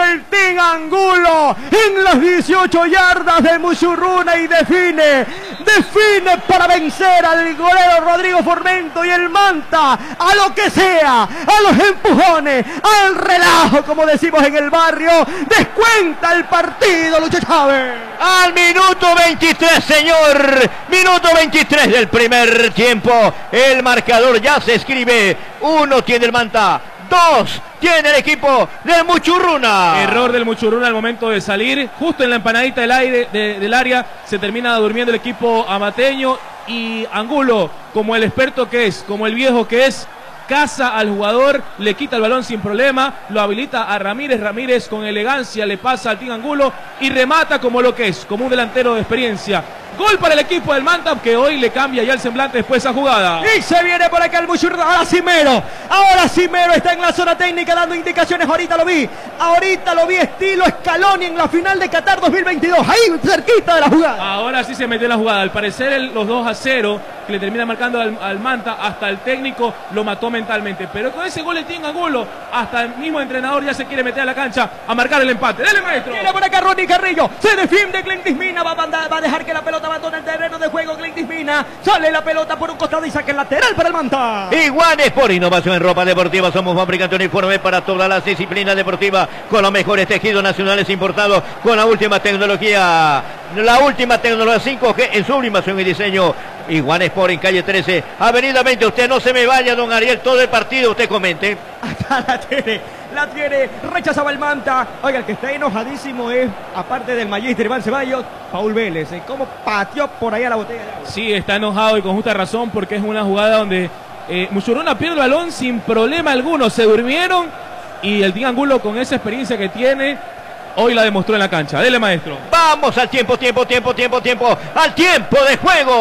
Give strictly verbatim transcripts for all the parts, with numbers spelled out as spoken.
el Team Angulo en las dieciocho yardas de Muchurruna y define, define para vencer al golero Rodrigo Formento y el Manta, a lo que sea, a los empujones, al relajo, como decimos en el barrio. Descuenta el partido, Lucho Chávez. Al minuto veintitrés, señor, minuto veintitrés del primer tiempo, el marcador ya se escribe. Uno tiene el Manta, dos tiene el equipo del Muchurruna. Error del Muchurruna al momento de salir, justo en la empanadita del aire de, del área, se termina durmiendo el equipo amateño y Angulo, como el experto que es, como el viejo que es, caza al jugador, le quita el balón sin problema, lo habilita a Ramírez, Ramírez con elegancia le pasa al Team Angulo y remata como lo que es, como un delantero de experiencia. Gol para el equipo del Manta, que hoy le cambia ya el semblante después de esa jugada. Y se viene por acá el Muchurruna. Ahora Cimero. Ahora Cimero está en la zona técnica dando indicaciones. Ahorita lo vi. Ahorita lo vi estilo Scaloni en la final de Qatar dos mil veintidós. Ahí cerquita de la jugada. Ahora sí se metió en la jugada. Al parecer el, los dos a cero que le termina marcando al, al Manta, hasta el técnico lo mató mentalmente. Pero con ese gol el Team Angulo, hasta el mismo entrenador ya se quiere meter a la cancha a marcar el empate. ¡Dale, maestro! Viene por acá Ronnie Carrillo. Se defiende Glentis Mina. Va a, mandar, va a dejar que la pelota abandone el terreno de juego. Glentis Mina. Sale la pelota por un costado y saca el lateral para el Manta. Iguanes por innovación en ropa deportiva. Somos fabricantes de uniformes para todas las disciplinas deportivas, con los mejores tejidos nacionales importados, con la última tecnología, la última tecnología cinco G en sublimación y diseño. Iguanes Sport en calle trece, avenida veinte. Usted no se me vaya, don Ariel, todo el partido usted comente. Acá la tiene, la tiene, rechazaba el Manta. Oiga, el que está enojadísimo es, aparte del magíster Iván Ceballos, Paul Vélez. ¿eh? ¿Cómo pateó por allá la botella de agua? Sí, está enojado y con justa razón, porque es una jugada donde eh, Muchurruna pierde el balón sin problema alguno. Se durmieron y el Team Angulo, con esa experiencia que tiene, hoy la demostró en la cancha. Dele, maestro. Vamos al tiempo, tiempo, tiempo, tiempo, tiempo. Al tiempo de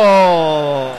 juego.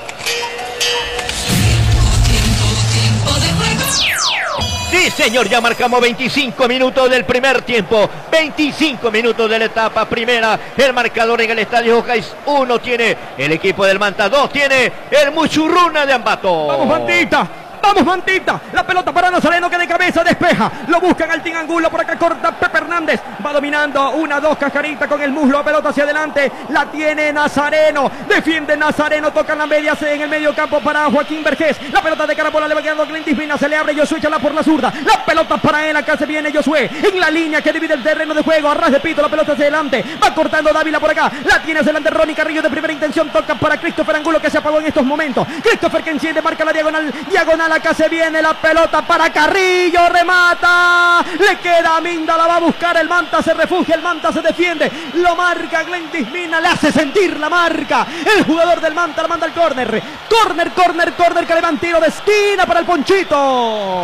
Sí, señor, ya marcamos veinticinco minutos del primer tiempo, veinticinco minutos de la etapa primera. El marcador en el estadio Jocais, uno tiene el equipo del Manta, dos tiene el Muchurruna de Ambato. Vamos, Mantita. Vamos, Mantita. La pelota para Nazareno, que de cabeza despeja. Lo buscan al Team Angulo. Por acá corta Pepe Hernández. Va dominando. Una, dos, Cascarita con el muslo. Pelota hacia adelante. La tiene Nazareno. Defiende Nazareno. Toca en la media C en el medio campo para Joaquín Vergés. La pelota de carabola le va quedando Glentis Mina. Se le abre Josué Chalá por la zurda. La pelota para él. Acá se viene Josué. En la línea que divide el terreno de juego. Arras de pito. La pelota hacia adelante. Va cortando Dávila por acá. La tiene hacia adelante Ronnie Carrillo de primera intención. Toca para Christopher Angulo, que se apagó en estos momentos. Christopher que enciende. Marca la diagonal. Diagonal. Acá se viene la pelota para Carrillo, remata, le queda a Minda, la va a buscar el Manta, se refugia, el Manta se defiende, lo marca Glentis Mina, le hace sentir la marca, el jugador del Manta la manda al córner, córner, córner, córner, que le van tiro de esquina para el Ponchito.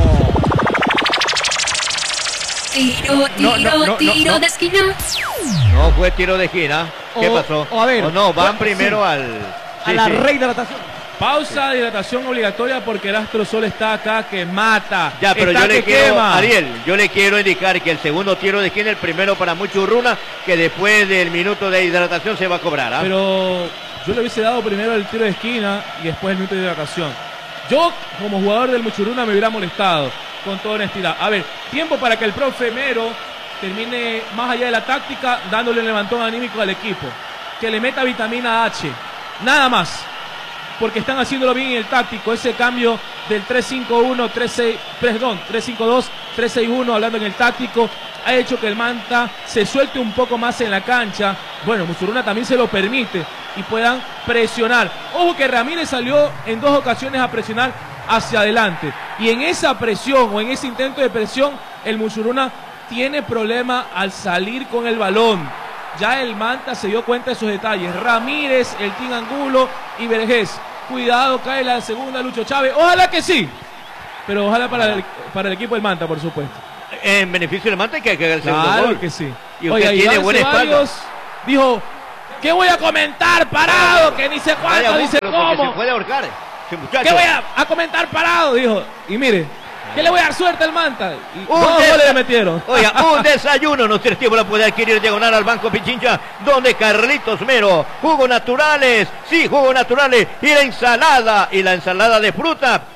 Tiro, tiro, No, no, no, tiro no. de esquina. No fue tiro de esquina. ¿Qué O- pasó? o a ver, O no, van o- primero sí. al... A sí, la sí. rey de la natación. Pausa de hidratación obligatoria porque el Astro Sol está acá que mata. Ya, pero está yo le que quiero, quema. Ariel, yo le quiero indicar que el segundo tiro de esquina, el primero para Muchurruna, que después del minuto de hidratación se va a cobrar. ¿ah? Pero yo le hubiese dado primero el tiro de esquina y después el minuto de hidratación. Yo, como jugador del Muchurruna, me hubiera molestado, con toda honestidad. A ver, tiempo para que el profe Mero termine más allá de la táctica, dándole el levantón anímico al equipo. Que le meta vitamina H. Nada más. Porque están haciéndolo bien en el táctico, ese cambio del tres cinco uno, tres seis, perdón, tres cinco dos, tres seis uno, hablando en el táctico, ha hecho que el Manta se suelte un poco más en la cancha. Bueno, Muchurruna también se lo permite y puedan presionar. Ojo que Ramírez salió en dos ocasiones a presionar hacia adelante. Y en esa presión o en ese intento de presión, el Muchurruna tiene problema al salir con el balón. Ya el Manta se dio cuenta de esos detalles. Ramírez, el Team Angulo y Vergés. Cuidado, cae la segunda, Lucho Chávez. Ojalá que sí. Pero ojalá para el, para el equipo del Manta, por supuesto. En beneficio del Manta hay que haga el segundo Claro gol. que sí. Y usted tiene Iván buena espalda. Ceballos dijo, ¿qué voy a comentar parado? Que ni sé cuánto, Vaya, dice búsquelo, porque cómo. se puede ahorcar. ese muchacho. ¿Qué voy a, a comentar parado? Dijo. Y mire, ¿qué le voy a dar suerte al Manta? Y Un dos des- goles le metieron. Oiga, un desayuno nutritivo lo puede adquirir diagonal al Banco Pichincha, donde Carlitos Mero, jugos naturales, sí, jugos naturales, y la ensalada, y la ensalada de fruta,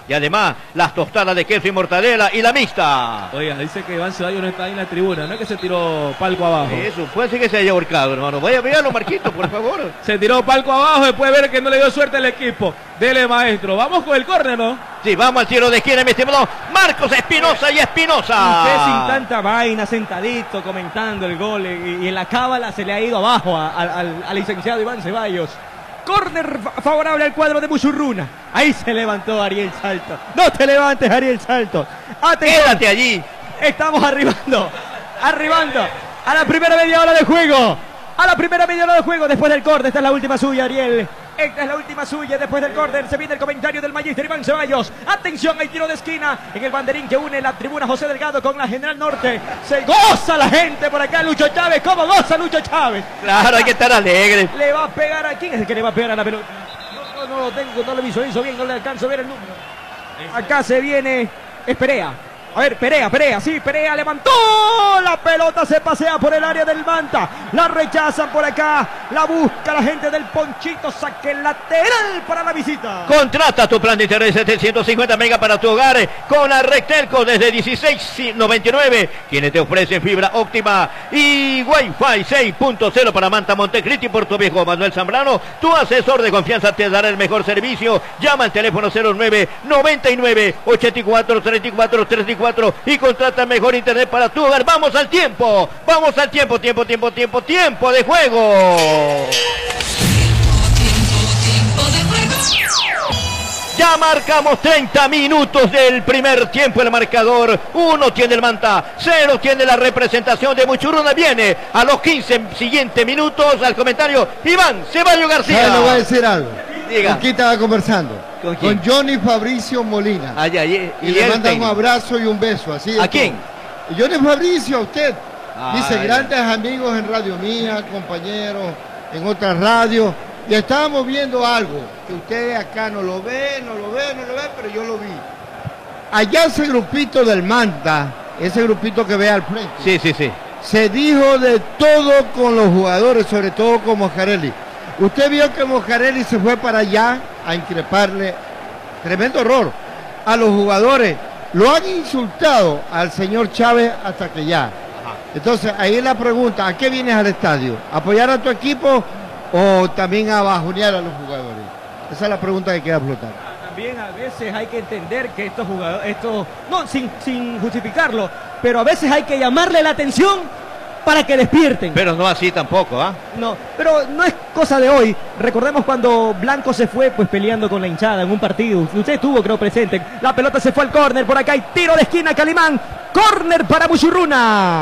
Y además, las tostadas de queso y mortadela y la mixta. Oiga, dice que Iván Ceballos no está ahí en la tribuna, no es que se tiró palco abajo. Eso, puede ser que se haya ahorcado, hermano. Vaya, véalo, Marquito, por favor. Se tiró palco abajo después de ver que no le dio suerte al equipo. Dele, maestro. Vamos con el córner, ¿no? Sí, vamos al tiro de esquina, mi estimado Marcos Espinosa y Espinosa. Usted sin tanta vaina, sentadito, comentando el gol y, y en la cábala se le ha ido abajo a- a- al, al licenciado Iván Ceballos. Córner fa- favorable al cuadro de Muchurruna. Ahí se levantó Ariel Salto. No te levantes, Ariel Salto. Atención. Quédate allí. Estamos arribando, arribando a la primera media hora de juego. A la primera media hora de juego después del córner. Esta es la última suya, Ariel. Esta es la última suya después del córner. Se viene el comentario del magíster Iván Ceballos. Atención, hay tiro de esquina en el banderín que une la tribuna José Delgado con la General Norte. Se goza la gente por acá, Lucho Chávez. ¿Cómo goza Lucho Chávez? Claro, hay que estar alegre. Le va a pegar a quién es el que le va a pegar a la pelota. No, no, no lo tengo, no lo visualizo bien, no le alcanzo a ver el número. Acá se viene, es Perea. A ver, Perea, Perea, sí, Perea levantó la pelota, se pasea por el área del Manta, la rechazan por acá, la busca la gente del Ponchito, saque lateral para la visita. Contrata tu plan de internet setecientos cincuenta megas para tu hogar con la Rectelco desde dieciséis noventa y nueve, quienes te ofrecen fibra óptima y Wi-Fi seis punto cero para Manta, Montecristi, Puerto Viejo. Manuel Zambrano, tu asesor de confianza, te dará el mejor servicio. Llama al teléfono cero nueve noventa y nueve ochenta y cuatro treinta y cuatro treinta y cuatro y contrata mejor internet para tu hogar. Vamos al tiempo, vamos al tiempo, tiempo, tiempo, tiempo, tiempo de juego. Ya marcamos treinta minutos del primer tiempo. El marcador, uno tiene el Manta, cero tiene la representación de Muchuruna. Viene a los quince siguientes minutos al comentario Iván Ceballos García. Ya le voy a decir algo. Diga. ¿Con quién estaba conversando? ¿Con quién? Johnny Fabricio Molina. Ay, ay, y y le el manda un técnico. abrazo y un beso. Así de ¿A todo. quién? Johnny Fabricio, a usted. Ay, Dice, ay. grandes amigos en Radio Mía, compañeros en otras radios. Y estábamos viendo algo que ustedes acá no lo ven, no lo ven, no lo ven, pero yo lo vi. Allá ese grupito del Manta, ese grupito que ve al frente, Sí, sí, sí. se dijo de todo con los jugadores, sobre todo con Moscarelli. Usted vio que Moscarelli se fue para allá a increparle, tremendo error, a los jugadores. Lo han insultado al señor Chávez hasta que ya. Entonces, ahí es la pregunta, ¿a qué vienes al estadio? ¿A apoyar a tu equipo o también a bajonear a los jugadores? Esa es la pregunta que queda flotar. También a veces hay que entender que estos jugadores, estos, no, sin, sin justificarlo, pero a veces hay que llamarle la atención para que despierten. Pero no así tampoco, ¿ah? No, pero no es cosa de hoy. Recordemos cuando Blanco se fue pues peleando con la hinchada en un partido. Usted estuvo, creo, presente. La pelota se fue al córner. Por acá hay tiro de esquina, Calimán. Córner para Muchuruna.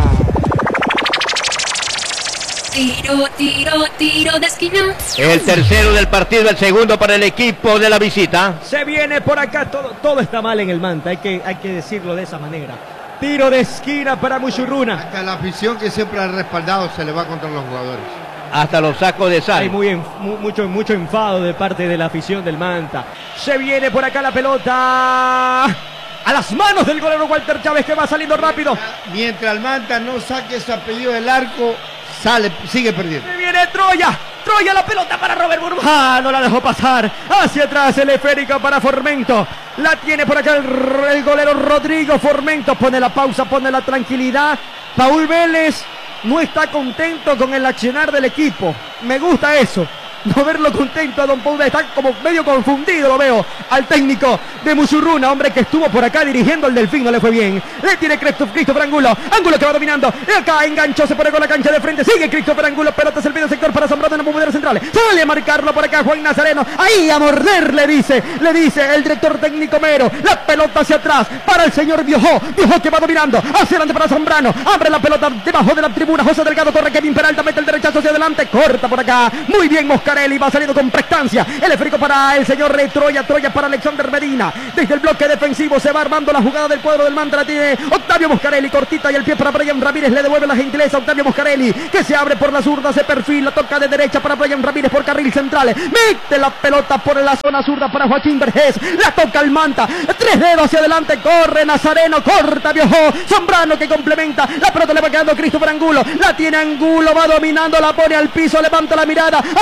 Tiro, tiro, tiro de esquina. El tercero del partido, el segundo para el equipo de la visita. Se viene por acá. Todo, todo está mal en el Manta. Hay que, hay que decirlo de esa manera. Tiro de esquina para Muchuruna. Hasta la afición que siempre ha respaldado se le va contra los jugadores. Hasta los sacos de sal. Hay muy en- mu- mucho, mucho enfado de parte de la afición del Manta. Se viene por acá la pelota. A las manos del golero Walter Chávez, que va saliendo rápido. Mientras el Manta no saque ese apellido del arco, sale, sigue perdiendo. Se viene Troya. Troya, la pelota para Robert Burgos. Ah, no la dejó pasar. Hacia atrás el esférico para Formento. La tiene por acá el, el golero Rodrigo Formento. Pone la pausa, pone la tranquilidad. Paul Vélez no está contento con el accionar del equipo. Me gusta eso. No verlo contento a Don Paul Vélez. Está como medio confundido, lo veo. Al técnico de Muchuruna, hombre que estuvo por acá dirigiendo el Delfín. No le fue bien. Le tiene Christopher, Christopher Angulo. Angulo que va dominando. Y acá enganchó, se pone con la cancha de frente. Sigue Christopher Angulo. Pelota es el medio sector para Zambrano en la bombonera central. Sale a marcarlo por acá Juan Nazareno. Ahí a morder, le dice. Le dice el director técnico Mero. La pelota hacia atrás para el señor Biojó. Biojó que va dominando. Hacia adelante para Zambrano. Abre la pelota debajo de la tribuna. José Delgado corre. Kevin Peralta mete el derechazo hacia adelante. Corta por acá. Muy bien Moscarelli. Va saliendo con prestancia. El esférico para el señor Rey Troya. Troya para Alexander Medina. Desde el bloque defensivo se va armando la jugada del cuadro del Manta. La tiene Octavio Moscarelli. Cortita y el pie para Brian Ramírez. Le devuelve la gentileza a Octavio Moscarelli, que se abre por la zurda. Se perfila. Toca de derecha para Brian Ramírez por carril central. Mete la pelota por la zona zurda para Joaquín Vergés. La toca el Manta. Tres dedos hacia adelante. Corre Nazareno. Corta Biojó. Zambrano que complementa. La pelota le va quedando a Christopher Angulo. La tiene Angulo. Va dominando. La pone al piso. Levanta la mirada. Hace el recorte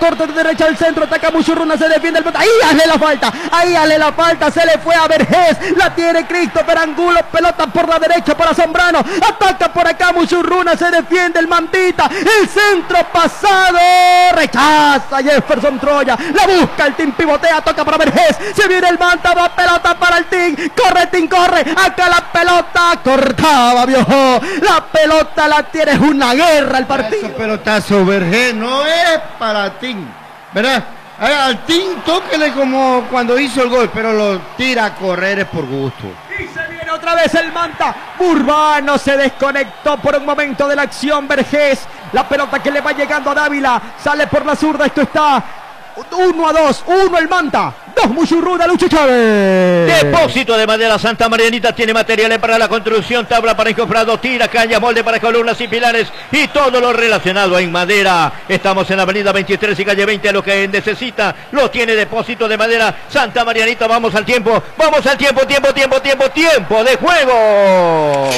corte de derecha al centro, ataca Muchurruna, se defiende el Manta. Ahí hazle la falta, ahí hazle la falta, se le fue a Vergés, la tiene Christopher Angulo, pelota por la derecha para Zambrano, ataca por acá Muchurruna, se defiende el Mantita, el centro pasado, rechaza Jefferson Troya, la busca el Team, pivotea, toca para Vergés, se viene el Manta, va pelota para el Team, corre Team, corre, acá la pelota, cortaba viejo, la pelota la tiene, es una guerra el partido. Ese pelotazo Vergés no es para Team, ¿verdad? Al Team tóquele como cuando hizo el gol, pero lo tira a correr es por gusto. Y se viene otra vez el Manta. Urbano se desconectó por un momento de la acción. Vergés, la pelota que le va llegando a Dávila, sale por la zurda. Esto está uno a dos, uno el Manta, dos Muchurruna, Lucho Chávez. Depósito de madera Santa Marianita tiene materiales para la construcción, tabla para encofrado, tira, caña, molde para columnas y pilares y todo lo relacionado en madera. Estamos en la avenida veintitrés y calle veinte, lo que necesita lo tiene. Depósito de madera Santa Marianita. Vamos al tiempo, vamos al tiempo, tiempo, tiempo, tiempo, tiempo de juego.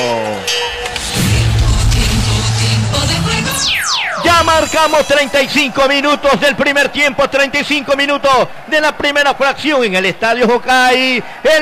Ya marcamos treinta y cinco minutos del primer tiempo, treinta y cinco minutos de la primera fracción en el Estadio Jocay. El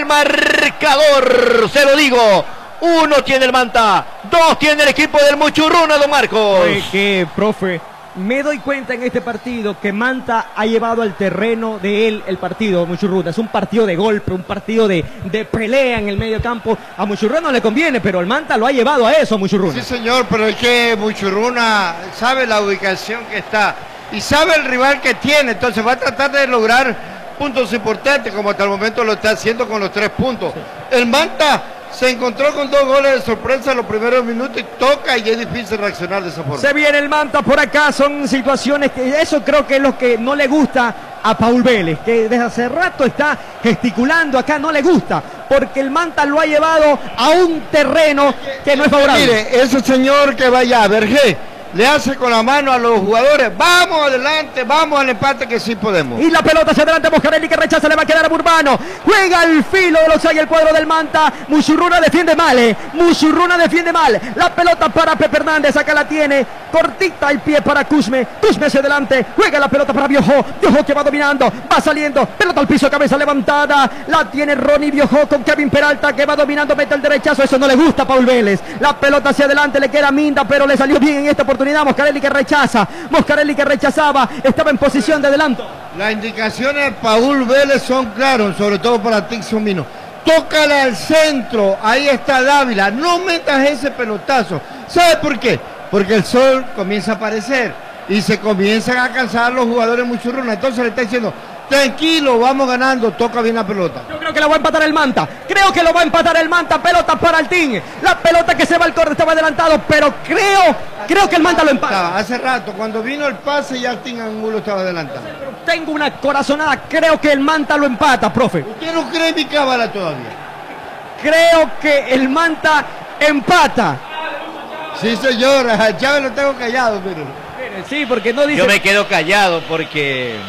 marcador, se lo digo, uno tiene el Manta, dos tiene el equipo del Muchurruna, don Marcos. Oye, que, profe, me doy cuenta en este partido que Manta ha llevado al terreno de él el partido, Muchurruna. Es un partido de golpe, un partido de, de pelea en el medio campo. A Muchurruna no le conviene, pero el Manta lo ha llevado a eso, Muchurruna. Sí, señor, pero es que Muchurruna sabe la ubicación que está y sabe el rival que tiene, entonces va a tratar de lograr puntos importantes, como hasta el momento lo está haciendo con los tres puntos. Sí. El Manta se encontró con dos goles de sorpresa en los primeros minutos y toca y es difícil reaccionar de esa forma. Se viene el Manta por acá, son situaciones que eso creo que es lo que no le gusta a Paul Vélez, que desde hace rato está gesticulando acá, no le gusta, porque el Manta lo ha llevado a un terreno que no es favorable. Mire, ese señor que vaya a Vergés le hace con la mano a los jugadores, vamos adelante, vamos al empate que sí podemos. Y la pelota hacia adelante, Moscarelli que rechaza, le va a quedar a Urbano, juega al filo de los hay el cuadro del Manta, Muchurruna defiende mal, eh. Muchurruna defiende mal, la pelota para Pepe Hernández, acá la tiene, cortita el pie para Cusme, Cusme hacia adelante, juega la pelota para Biojó, Biojó que va dominando, va saliendo, pelota al piso, cabeza levantada, la tiene Ronnie Biojó con Kevin Peralta que va dominando, mete el derechazo, eso no le gusta a Paul Vélez, la pelota hacia adelante, le queda Minda, pero le salió bien en esta oportunidad. Moscarelli que rechaza, Moscarelli que rechazaba, estaba en posición de adelanto. Las indicaciones de Paul Vélez son claras, sobre todo para Tixon Mino. Tócala al centro, ahí está Dávila, no metas ese pelotazo. ¿Sabe por qué? Porque el sol comienza a aparecer y se comienzan a cansar los jugadores Muchurruna. Entonces le está diciendo, tranquilo, vamos ganando, toca bien la pelota. Yo creo que lo va a empatar el Manta, creo que lo va a empatar el Manta, pelota para el Team, la pelota que se va al corte, estaba adelantado, pero creo, creo que el Manta lo empata. Hace rato, cuando vino el pase ya el Team Angulo estaba adelantado. Tengo una corazonada, creo que el Manta lo empata, profe. ¿Usted no cree en mi cábala todavía? Creo que el Manta empata. Sí, señor, a Chávez lo tengo callado, pero... Sí, porque no dice... Yo me quedo callado porque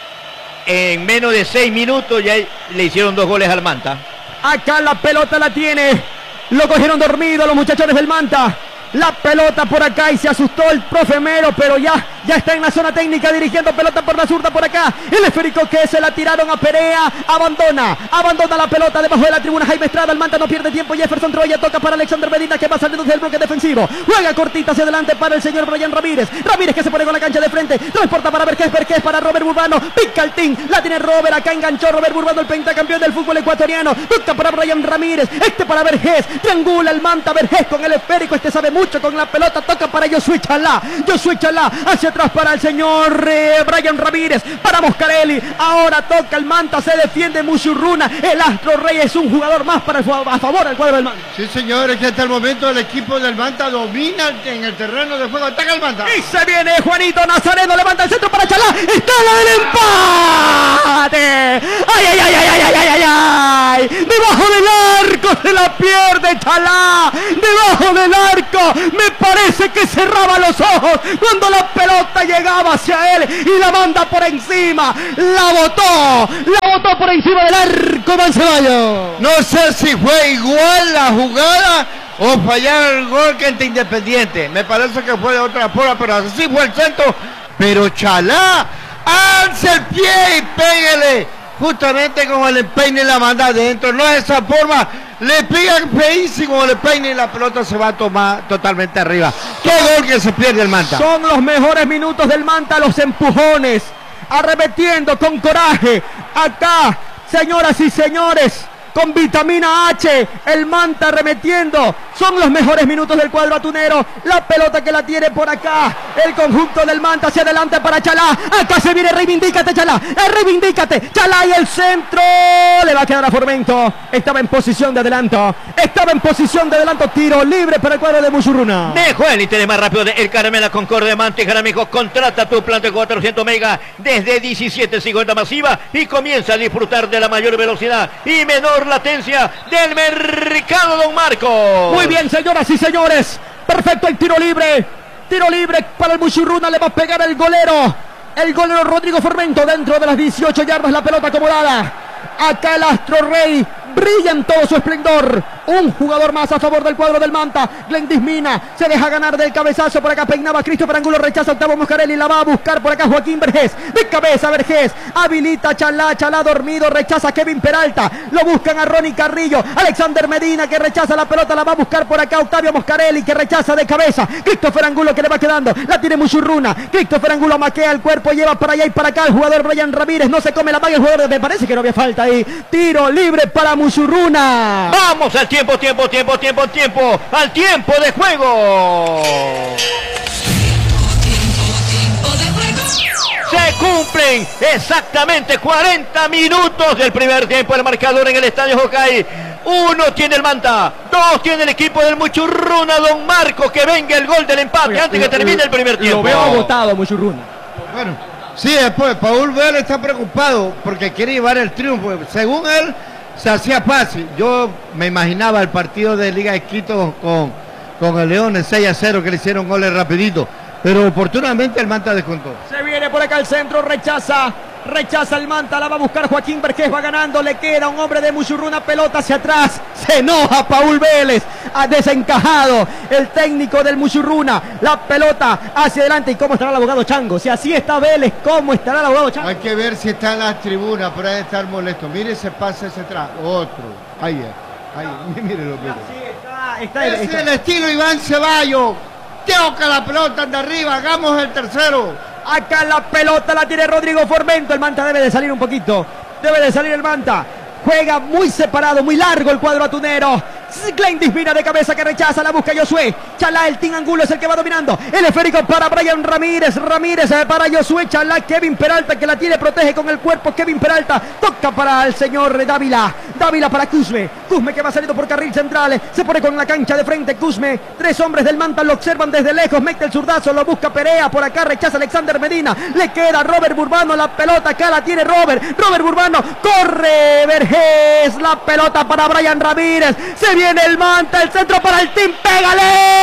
en menos de seis minutos ya le hicieron dos goles al Manta. Acá la pelota la tiene, lo cogieron dormido los muchachones del Manta. La pelota por acá y se asustó el profe Mero, pero ya, ya está en la zona técnica dirigiendo pelota por la zurda por acá. El esférico que se la tiraron a Perea, abandona, abandona la pelota debajo de la tribuna Jaime Estrada, el Manta no pierde tiempo, Jefferson Troya toca para Alexander Medina que va saliendo del bloque defensivo. Juega cortita hacia adelante para el señor Brian Ramírez. Ramírez que se pone con la cancha de frente, transporta para Vergés, Vergés para Robert Urbano, pica el team, la tiene Robert, acá enganchó Robert Urbano, el pentacampeón del fútbol ecuatoriano, toca para Brian Ramírez, este para Vergés, triangula el Manta, Vergés con el esférico, este sabe mucho con la pelota, toca para Josué Chalá, Josué Chalá, hacia atrás para el señor eh, Brian Ramírez, para Moscarelli, ahora toca el Manta, se defiende Muchurruna, el Astro Rey es un jugador más para el, a favor del cuadro del Manta. Sí, señores, que hasta el momento el equipo del Manta domina en el terreno de juego, ataca el Manta. Y se viene Juanito Nazareno, levanta el centro para Chalá, está la del empate. Ay, ay, ay, ay, ay, ay, ay, ay, debajo del arco se la pierde Chalá, debajo del arco, me parece que cerraba los ojos cuando la pelota llegaba hacia él y la manda por encima, la botó, la botó por encima del arco Manceballo. No sé si fue igual la jugada o fallar el gol que ante Independiente, me parece que fue de otra forma, pero así fue el centro, pero Chalá alce el pie y pégale. Justamente como le peine la manda adentro. No de esa forma. Le pegan feísimo, le peine y la pelota se va a tomar totalmente arriba. Qué gol que se pierde el Manta. Son los mejores minutos del Manta, los empujones. Arremetiendo con coraje. Acá, señoras y señores, con vitamina H, el Manta arremetiendo. Son los mejores minutos del cuadro atunero. La pelota que la tiene por acá. El conjunto del Manta hacia adelante para Chalá. Acá se viene, reivindícate, Chalá. Eh, reivindícate. Chalá y el centro. Le va a quedar a Formento. Estaba en posición de adelanto. Estaba en posición de adelanto. Tiro libre para el cuadro de Muchurruna. Dejó el interés más rápido de El Carmela Concordia Manta y Jaramillo. Contrata tu plan de cuatrocientos megas desde diecisiete cincuenta masiva y comienza a disfrutar de la mayor velocidad y menor latencia del mercado Don Marco. Muy bien, señoras y señores. Perfecto el tiro libre. Tiro libre para el Muchurruna. Le va a pegar el golero. El golero Rodrigo Formento dentro de las dieciocho yardas. La pelota acomodada. Acá el Astro Rey brilla en todo su esplendor. Un jugador más a favor del cuadro del Manta. Glendis Mina se deja ganar del cabezazo. Por acá peinaba Christopher Angulo. Rechaza Octavo Moscarelli. La va a buscar por acá Joaquín Vergés. De cabeza Vergés. Habilita Chalá. Chalá dormido. Rechaza Kevin Peralta. Lo buscan a Ronnie Carrillo. Alexander Medina que rechaza la pelota. La va a buscar por acá Octavio Moscarelli que rechaza de cabeza. Christopher Angulo que le va quedando. La tiene Muchurruna. Christopher Angulo maquea el cuerpo. Lleva para allá y para acá el jugador Brian Ramírez. No se come la maga el jugador. Me parece que no había falta ahí. Tiro libre para Muchurruna. Vamos al tiempo, tiempo, tiempo, tiempo, tiempo. Al tiempo de juego. Se cumplen exactamente cuarenta minutos del primer tiempo. El marcador en el estadio Jocay. Uno tiene el Manta, dos tiene el equipo del Muchurruna. Don Marco, que venga el gol del empate. Oiga, antes que termine el primer tiempo. Lo veo agotado Muchurruna. Bueno, sí, después Paul Vélez está preocupado porque quiere llevar el triunfo. Según él, se hacía fácil. Yo me imaginaba el partido de Liga de Quito con, con el León, el seis a cero, que le hicieron goles rapidito. Pero oportunamente el Manta descontó. Se viene por acá el centro, rechaza. Rechaza el Manta, la va a buscar Joaquín Vergés, va ganando, le queda un hombre de Muchurruna, pelota hacia atrás, se enoja Paul Vélez, ha desencajado el técnico del Muchurruna, la pelota hacia adelante. ¿Y cómo estará el abogado Chango? Si así está Vélez, ¿cómo estará el abogado Chango? Hay que ver si está en las tribunas, pero hay que estar molesto. Mire ese pase ese atrás, otro, ahí es, ahí, mírelo, mírelo. Así está, está, Ese está. es el estilo Iván Ceballos, toca la pelota de arriba, hagamos el tercero. Acá la pelota la tiene Rodrigo Formento. El Manta debe de salir un poquito. Debe de salir el Manta. Juega muy separado, muy largo el cuadro atunero. Glendis Mina de cabeza que rechaza, la busca Josué. Chalá, el Team Angulo es el que va dominando. El esférico para Brian Ramírez. Ramírez para Josué. Chalá, Kevin Peralta que la tiene, protege con el cuerpo. Kevin Peralta toca para el señor Dávila. Dávila para Cusme. Cusme que va saliendo por carril central. Se pone con la cancha de frente Cusme. Tres hombres del Manta lo observan desde lejos. Mete el zurdazo, lo busca Perea. Por acá rechaza Alexander Medina. Le queda Robert Burbano. La pelota acá la tiene Robert. Robert Burbano. Corre Vergés. La pelota para Brian Ramírez. Se viene el Manta, el centro para el Team, ¡pégale!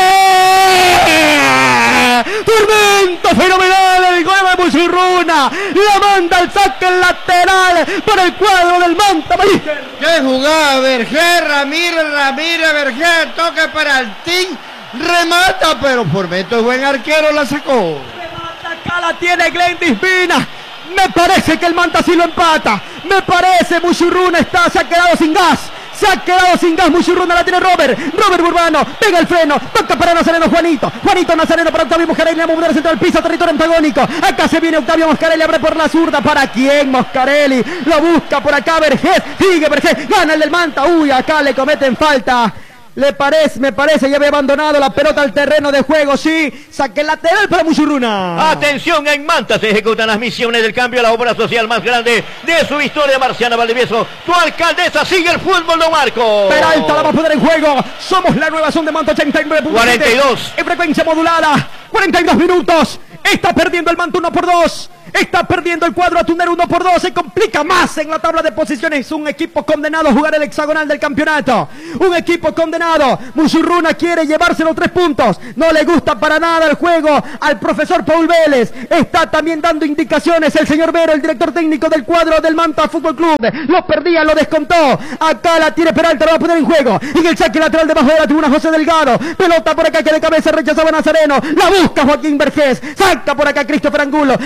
Tormento fenomenal, el gol de Muchurruna, la manda al saque lateral para el cuadro del Manta. ¡Qué jugada! Vergés, Ramírez, Ramírez, Vergés, toque para el Team, remata, pero Formento es buen arquero, la sacó. Remata, acá la tiene Glendis Mina. Me parece que el Manta sí lo empata. Me parece, Muchurruna está, se ha quedado sin gas. Se ha quedado sin gas Muchurruna, la tiene Robert. Robert Burbano, pega el freno, toca para Nazareno Juanito. Juanito Nazareno para Octavio Moscarelli, la mover centro del piso, territorio antagónico. Acá se viene Octavio Moscarelli, abre por la zurda. ¿Para quién Moscarelli? Lo busca por acá Vergés, sigue Vergés, gana el del Manta. Uy, acá le cometen falta. Le parece, me parece, ya había abandonado la pelota al terreno de juego, sí. Saque lateral para Muchurruna. Atención, en Manta se ejecutan las misiones del cambio, la obra social más grande de su historia. Marciana Valdivieso, tu alcaldesa, sigue el fútbol, Don Marco. Peralta la va a poner en juego. Somos la nueva zona de Manta ochenta y nueve punto siete. cuarenta y dos. En frecuencia modulada. cuarenta y dos minutos. Está perdiendo el Manta uno por dos. Está perdiendo el cuadro atunero uno por dos. Se complica más en la tabla de posiciones. Un equipo condenado a jugar el hexagonal del campeonato. Un equipo condenado. Muchurruna quiere llevarse los tres puntos. No le gusta para nada el juego al profesor Paul Vélez. Está también dando indicaciones el señor Vero, el director técnico del cuadro del Manta Fútbol Club. Lo perdía, lo descontó. Acá la tiene Peralta, lo va a poner en juego. Y el saque lateral debajo de la tribuna José Delgado. Pelota por acá que de cabeza rechazaba Nazareno. La busca Joaquín Vergés. Saca por acá Christopher Angulo. La tiene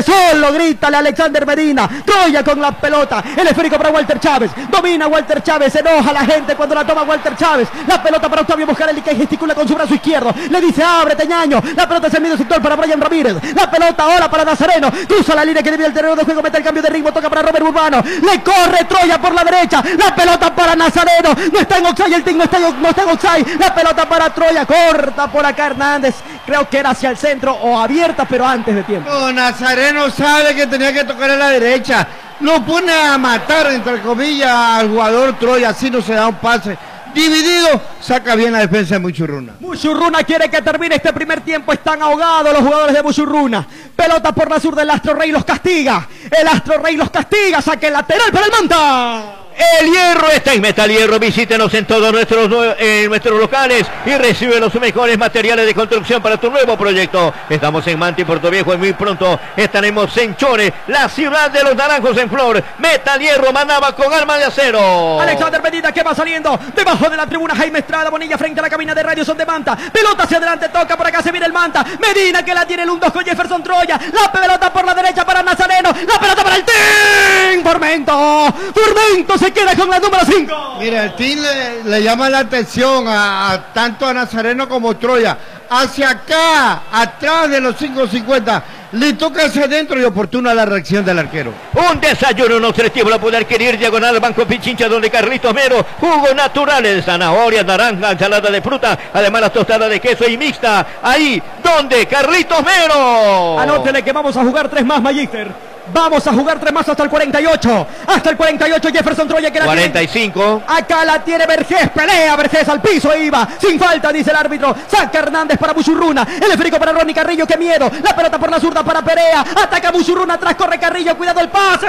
solo, grítale a Alexander Medina. Troya con la pelota, el esférico para Walter Chávez, domina Walter Chávez, se enoja la gente cuando la toma Walter Chávez. La pelota para Octavio Mojarelli, que gesticula con su brazo izquierdo, le dice ábrete ñaño. La pelota es el medio sector para Brian Ramírez, la pelota ahora para Nazareno, cruza la línea que divide el terreno de juego, mete el cambio de ritmo, toca para Robert Urbano, le corre Troya por la derecha, la pelota para Nazareno, no está en offside, el team no está, no está en offside, la pelota para Troya, corta por acá Hernández, creo que era hacia el centro o abierta, pero antes de tiempo. No, Nazareno sabe que tenía que tocar a la derecha, lo pone a matar entre comillas al jugador Troya, así no se da un pase. Dividido, saca bien la defensa de Muchurruna. Muchurruna quiere que termine este primer tiempo. Están ahogados los jugadores de Muchurruna. Pelota por la sur del Astro Rey, los castiga. El Astro Rey los castiga. Saque lateral para el Manta. El Hierro está en Metal Hierro. Visítenos en todos nuestros, en nuestros locales y recibe los mejores materiales de construcción para tu nuevo proyecto. Estamos en Manta y Puerto Viejo y muy pronto estaremos en Chore, la ciudad de los naranjos en flor. Metal Hierro, Manaba con arma de acero. Alexander Medina que va saliendo debajo de la tribuna. Jaime Estrada Bonilla frente a la cabina de radio son de Manta. Pelota hacia adelante, toca por acá, se viene el Manta. Medina que la tiene el uno dos con Jefferson Troya. La pelota por la derecha para Nazareno. La pelota para el Team. Formento. Formento se queda con la número cinco. Mira, el team le, le llama la atención a, a tanto a Nazareno como Troya. Hacia acá, atrás de los cinco cincuenta. Le toca hacia adentro y oportuna la reacción del arquero. Un desayuno nutritivo lo puede adquirir diagonal Banco Pichincha, donde Carlitos Mero, jugos naturales, zanahorias, naranja, ensalada de fruta, además la tostada de queso y mixta. Ahí, donde Carlitos Mero. Anótele que vamos a jugar tres más, Magister. Vamos a jugar tres más hasta el cuarenta y ocho. Hasta el cuarenta y ocho Jefferson Troya que la cuarenta y cinco. Tiene. Acá la tiene Vergés. Pelea Vergés al piso. Iba. Sin falta, dice el árbitro. Saca Hernández para Muchurruna. El esférico para Ronnie Carrillo. Qué miedo. La pelota por la zurda para Perea. Ataca Muchurruna. Atrás corre Carrillo. Cuidado el pase.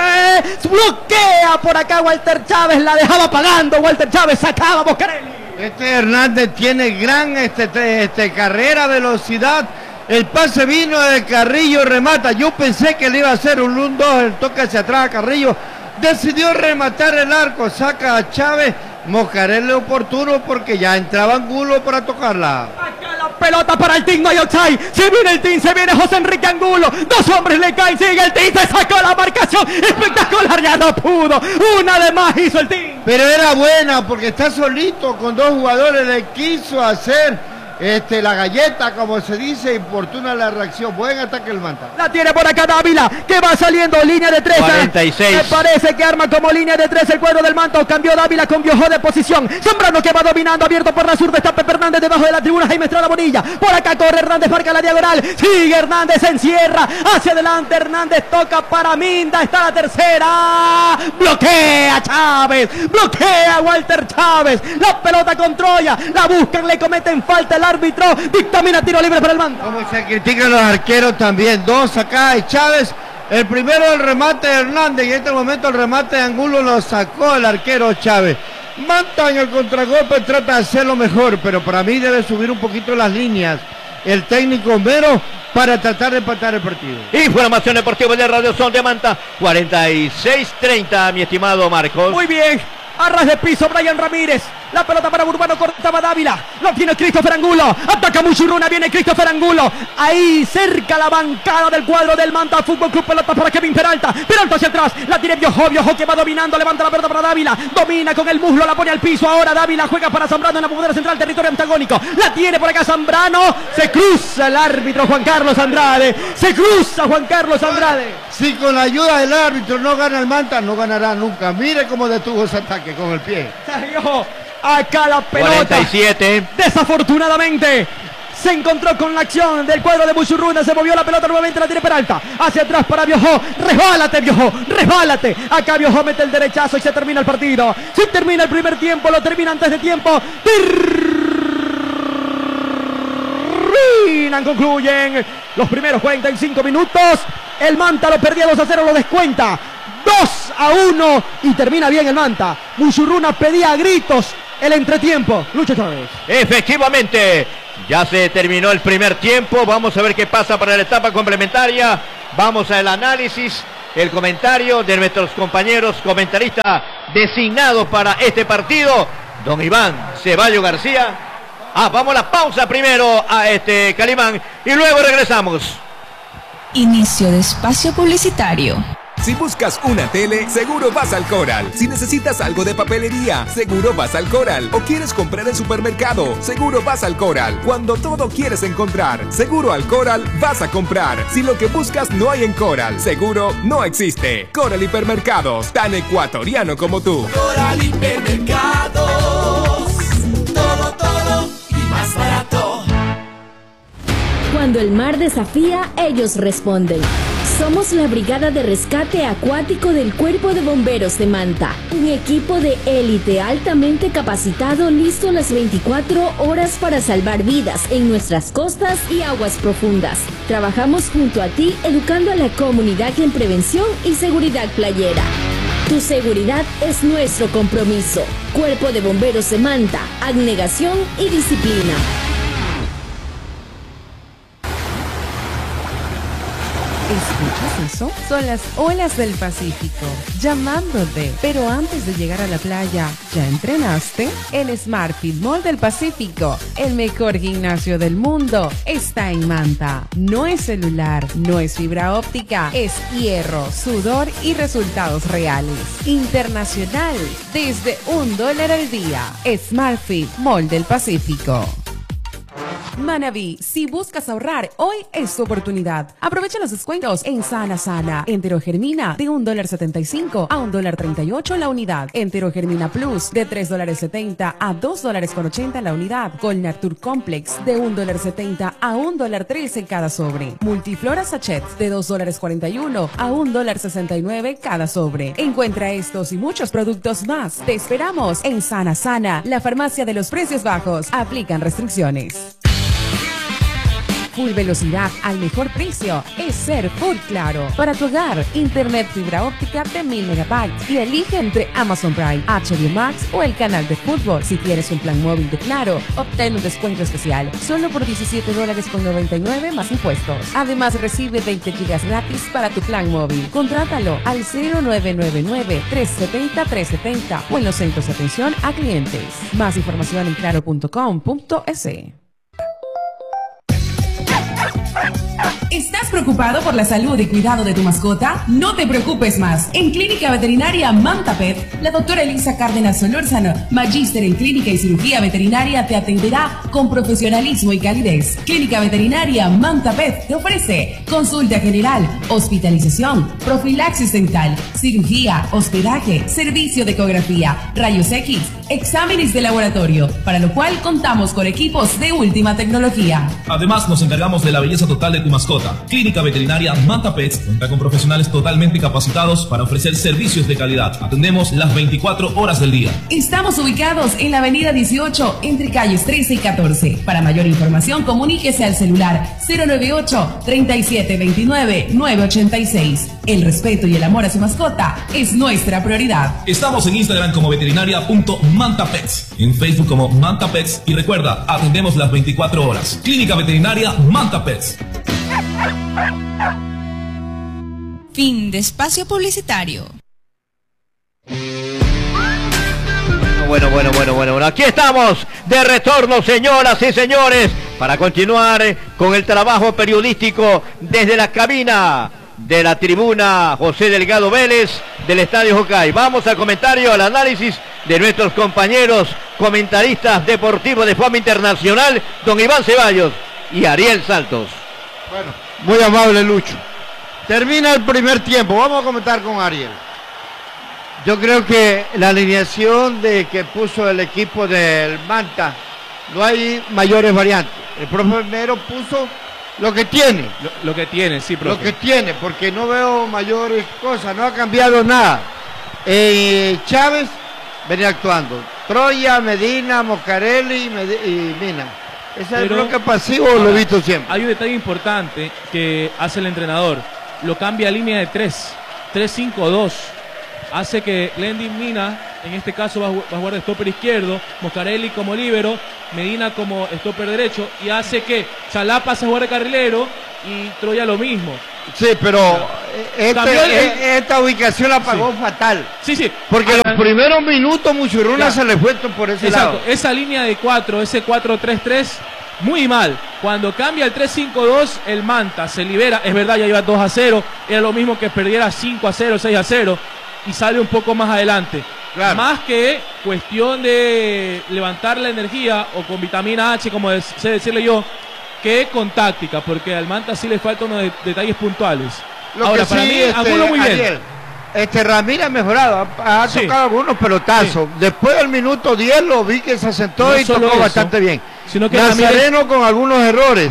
Bloquea por acá Walter Chávez. La dejaba pagando. Walter Chávez sacaba Boscarelli. Este Hernández tiene gran este, este, carrera, velocidad. El pase vino de Carrillo, remata. Yo pensé que le iba a hacer un uno dos, el toque hacia atrás a Carrillo. Decidió rematar el arco, saca a Chávez. Mojarelli oportuno porque ya entraba Angulo para tocarla. Acá la pelota para el Team, no hay offside. Se viene el Team, se viene José Enrique Angulo. Dos hombres le caen, sigue el Team, se sacó la marcación. Espectacular, ya no pudo. Una de más hizo el Team. Pero era buena porque está solito con dos jugadores, le quiso hacer Este, la galleta, como se dice, importuna la reacción. Buen ataque el Manta. La tiene por acá Dávila, que va saliendo, línea de tres. cuarenta y seis. Me parece que arma como línea de tres el cuadro del Manta. Cambió Dávila con Biojó de posición. Zambrano que va dominando, abierto por la zurda. Está Pepe Hernández debajo de la tribuna. Jaime Estrada Bonilla. Por acá corre Hernández, marca la diagonal. Sigue Hernández, se encierra. Hacia adelante Hernández, toca para Minda. Está la tercera. Bloquea Chávez. Bloquea Walter Chávez. La pelota con Troya. La buscan, le cometen falta el árbitro, dictamina tiro libre para el Manta. Como se critican los arqueros también, dos acá de Chávez, el primero el remate de Hernández y en este momento el remate de Angulo lo sacó el arquero Chávez. Manta en el contragolpe trata de hacerlo mejor, pero para mí debe subir un poquito las líneas el técnico Mero para tratar de empatar el partido. Información deportiva de Radio Son de Manta, cuarenta y seis treinta, mi estimado Marcos. Muy bien. Arras de piso, Brian Ramírez. La pelota para Urbano, cortaba Dávila. Lo tiene Christopher Angulo. Ataca Muchurruna, viene Christopher Angulo. Ahí cerca la bancada del cuadro del Manta Fútbol Club. Pelota para Kevin Peralta. Peralta hacia atrás. La tiene Biojó. Biojó que va dominando. Levanta la pelota para Dávila. Domina con el muslo. La pone al piso. Ahora Dávila juega para Zambrano en la puntera central. Territorio antagónico. La tiene por acá Zambrano. Se cruza el árbitro Juan Carlos Andrade. Se cruza Juan Carlos Andrade. Si con la ayuda del árbitro no gana el Manta, no ganará nunca. Mire cómo detuvo ese ataque con el pie. Salió acá la pelota. cuarenta y siete. Desafortunadamente se encontró con la acción del cuadro de Muchurruna. Se movió la pelota nuevamente, la tiene Peralta. Hacia atrás para Biojó. Resbálate, Biojó. Resbálate. Acá Biojó mete el derechazo y se termina el partido. Se termina el primer tiempo. Lo termina antes de tiempo. Terminan, concluyen los primeros cuarenta y cinco minutos. El Manta lo perdía dos a cero, lo descuenta dos a uno y termina bien el Manta. Muchurruna pedía a gritos el entretiempo. Lucho Chávez. Efectivamente, ya se terminó el primer tiempo. Vamos a ver qué pasa para la etapa complementaria. Vamos al análisis, el comentario de nuestros compañeros comentaristas designados para este partido. Don Iván Ceballos García. Ah, vamos a la pausa primero a este Calimán y luego regresamos. Inicio de espacio publicitario. Si buscas una tele, seguro vas al Coral. Si necesitas algo de papelería, seguro vas al Coral. O quieres comprar en supermercado, seguro vas al Coral. Cuando todo quieres encontrar, seguro al Coral vas a comprar. Si lo que buscas no hay en Coral, seguro no existe. Coral Hipermercados, tan ecuatoriano como tú. Coral Hipermercados, todo, todo y más barato. Cuando el mar desafía, ellos responden. Somos la Brigada de Rescate Acuático del Cuerpo de Bomberos de Manta, un equipo de élite altamente capacitado listo las veinticuatro horas para salvar vidas en nuestras costas y aguas profundas. Trabajamos junto a ti educando a la comunidad en prevención y seguridad playera. Tu seguridad es nuestro compromiso. Cuerpo de Bomberos de Manta, abnegación y disciplina. ¿Escuchas eso? Son las olas del Pacífico llamándote. Pero antes de llegar a la playa, ¿ya entrenaste? El SmartFit Mall del Pacífico, el mejor gimnasio del mundo, está en Manta. No es celular, no es fibra óptica, es hierro, sudor y resultados reales. Internacional, desde un dólar al día. SmartFit Mall del Pacífico. Manaví, si buscas ahorrar, hoy es tu oportunidad. Aprovecha los descuentos en Sana Sana. Enterogermina de un dólar setenta y cinco a un dólar treinta y ocho la unidad. Enterogermina Plus de tres dólares setenta a dos dólares con ochenta la unidad. Colnatur Complex de un dólar setenta a un dólar trece cada sobre. Multiflora Sachet de dos dólares cuarenta y uno a un dólar sesenta y nueve cada sobre. Encuentra estos y muchos productos más. Te esperamos en Sana Sana, la farmacia de los precios bajos. Aplican restricciones. Full velocidad al mejor precio es ser Full Claro. Para tu hogar, internet fibra óptica de mil megabytes y elige entre Amazon Prime, H B O Max o el canal de fútbol. Si quieres un plan móvil de Claro, obtén un descuento especial solo por diecisiete dólares con noventa y nueve más impuestos. Además recibe veinte gigas gratis para tu plan móvil. Contrátalo al cero nueve nueve nueve, tres siete cero, tres siete cero o en los centros de atención a clientes. Más información en claro punto com punto es. ¿Estás preocupado por la salud y cuidado de tu mascota? No te preocupes más. En Clínica Veterinaria Manta Pet, la doctora Elisa Cárdenas Solórzano, magíster en Clínica y Cirugía Veterinaria, te atenderá con profesionalismo y calidez. Clínica Veterinaria Manta Pet te ofrece consulta general, hospitalización, profilaxis dental, cirugía, hospedaje, servicio de ecografía, rayos X, exámenes de laboratorio, para lo cual contamos con equipos de última tecnología. Además, nos encargamos de la belleza total de tu mascota. Clínica Veterinaria Manta Pets cuenta con profesionales totalmente capacitados para ofrecer servicios de calidad. Atendemos las veinticuatro horas del día. Estamos ubicados en la avenida dieciocho, entre calles trece y catorce. Para mayor información, comuníquese al celular cero nueve ocho, treinta y siete veintinueve, nueve ochenta y seis. El respeto y el amor a su mascota es nuestra prioridad. Estamos en Instagram como veterinaria punto manta pets, en Facebook como Manta Pets y recuerda, atendemos las veinticuatro horas. Clínica Veterinaria Manta Pets. Fin de espacio publicitario. Bueno, bueno, bueno, bueno, bueno. Aquí estamos de retorno, señoras y señores, para continuar con el trabajo periodístico desde la cabina de la tribuna José Delgado Vélez del Estadio Jocay. Vamos al comentario, al análisis de nuestros compañeros comentaristas deportivos de forma internacional, don Iván Ceballos y Ariel Santos. Bueno, muy amable Lucho. Termina el primer tiempo, vamos a comentar con Ariel. Yo creo que la alineación de que puso el equipo del Manta, no hay mayores variantes. El profe Mero puso lo que tiene. Lo, lo que tiene, sí, profe. Lo que tiene, porque no veo mayores cosas, no ha cambiado nada. Eh, Chávez venía actuando. Troya, Medina, Mocarelli Med y Mina. Ese es el bloque pasivo, ahora, lo he visto siempre. Hay un detalle importante que hace el entrenador. Lo cambia a línea de tres. tres cinco dos. Hace que Glendin Mina, en este caso, va a, va a jugar de stopper izquierdo, Mocarelli como líbero, Medina como stopper derecho, y hace que Salá pase a jugar de carrilero y Troya lo mismo. Sí, pero este, el, esta ubicación la pagó sí. fatal. Sí, sí. Porque ah, los primeros minutos Muchurruna se le fue por ese Exacto. lado. Esa línea de cuatro, ese cuatro tres tres, muy mal. Cuando cambia el tres cinco dos, el Manta se libera. Es verdad, ya iba dos a cero. Era lo mismo que perdiera cinco a cero, seis a cero. Y sale un poco más adelante. Claro. Más que cuestión de levantar la energía o con vitamina H, como sé decirle yo, que con táctica, porque al Manta sí le faltan unos de, detalles puntuales. Lo Ahora, que para sí, mí, este, Angulo muy Ariel, bien. Este Ramírez ha mejorado, ha, ha Sí. tocado algunos pelotazos. Sí. Después del minuto diez lo vi que se asentó No y solo tocó eso, bastante bien. sino que Nazareno Ramírez- con algunos errores.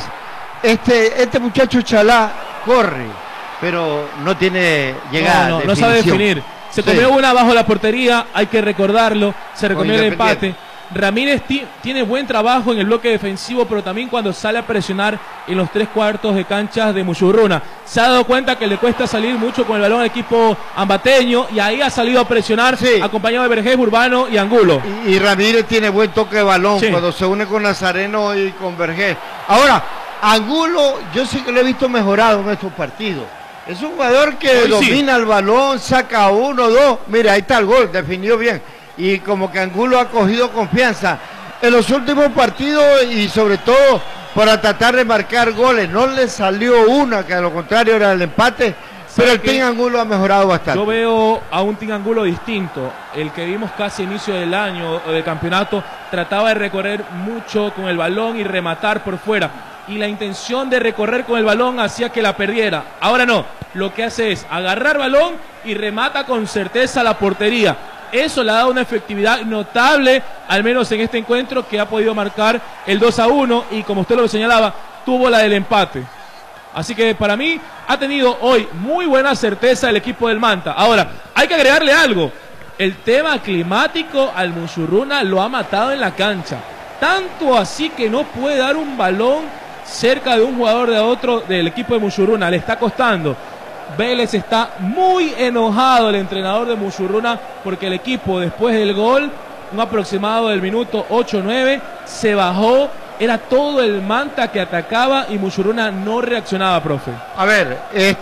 Este, este muchacho Chalá corre, pero no tiene llegada. No, no, no sabe definición. definir. Se Sí. comió una bajo la portería, hay que recordarlo. Se recomió el Independiente. empate. Ramírez ti- tiene buen trabajo en el bloque defensivo, pero también cuando sale a presionar en los tres cuartos de canchas de Muchurruna. Se ha dado cuenta que le cuesta salir mucho con el balón al equipo ambateño y ahí ha salido a presionar, Sí. acompañado de Vergés, Urbano y Angulo. Y, y Ramírez tiene buen toque de balón Sí. cuando se une con Nazareno y con Vergés. Ahora, Angulo, yo sí que lo he visto mejorado en estos partidos. Es un jugador que Hoy sí. domina el balón, saca uno, dos. Mira, ahí está el gol, definió bien. Y como que Angulo ha cogido confianza en los últimos partidos y sobre todo para tratar de marcar goles. No le salió una, que a lo contrario era el empate, pero el qué? Team Angulo ha mejorado bastante. Yo veo a un Team Angulo distinto. El que vimos casi a inicio del año o del campeonato trataba de recorrer mucho con el balón y rematar por fuera. Y la intención de recorrer con el balón hacía que la perdiera. Ahora no. Lo que hace es agarrar balón y remata con certeza la portería. Eso le ha dado una efectividad notable, al menos en este encuentro, que ha podido marcar el dos a uno y, como usted lo señalaba, tuvo la del empate. Así que para mí ha tenido hoy muy buena certeza el equipo del Manta. Ahora, hay que agregarle algo. El tema climático al Muchurruna lo ha matado en la cancha. Tanto así que no puede dar un balón cerca de un jugador de otro del equipo de Muchurruna. Le está costando. Vélez está muy enojado, el entrenador de Muchurruna, porque el equipo después del gol, un aproximado del minuto ocho nueve, se bajó. Era todo el Manta que atacaba y Muchurruna no reaccionaba, profe. A ver,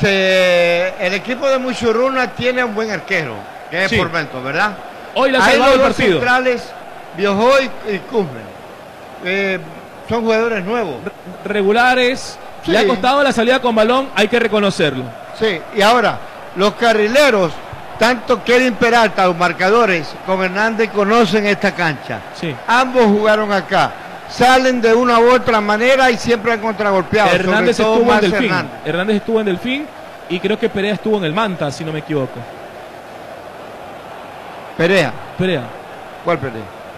este, el equipo de Muchurruna tiene un buen arquero, que es Sí. Formento, ¿verdad? Hoy le ha Hay salvado los el dos partido. centrales, Biojoy y Kuzmen. Eh, son jugadores nuevos. Regulares, Sí. le ha costado la salida con balón, hay que reconocerlo. Sí, y ahora, los carrileros, tanto Kevin Peralta, los marcadores, con Hernández conocen esta cancha. Sí. Ambos jugaron acá. Salen de una u otra manera y siempre han contragolpeado. Hernández sobre todo estuvo en más Delfín. Hernández. Hernández estuvo en Delfín y creo que Perea estuvo en el Manta, si no me equivoco. Perea. Perea. ¿Cuál Perea?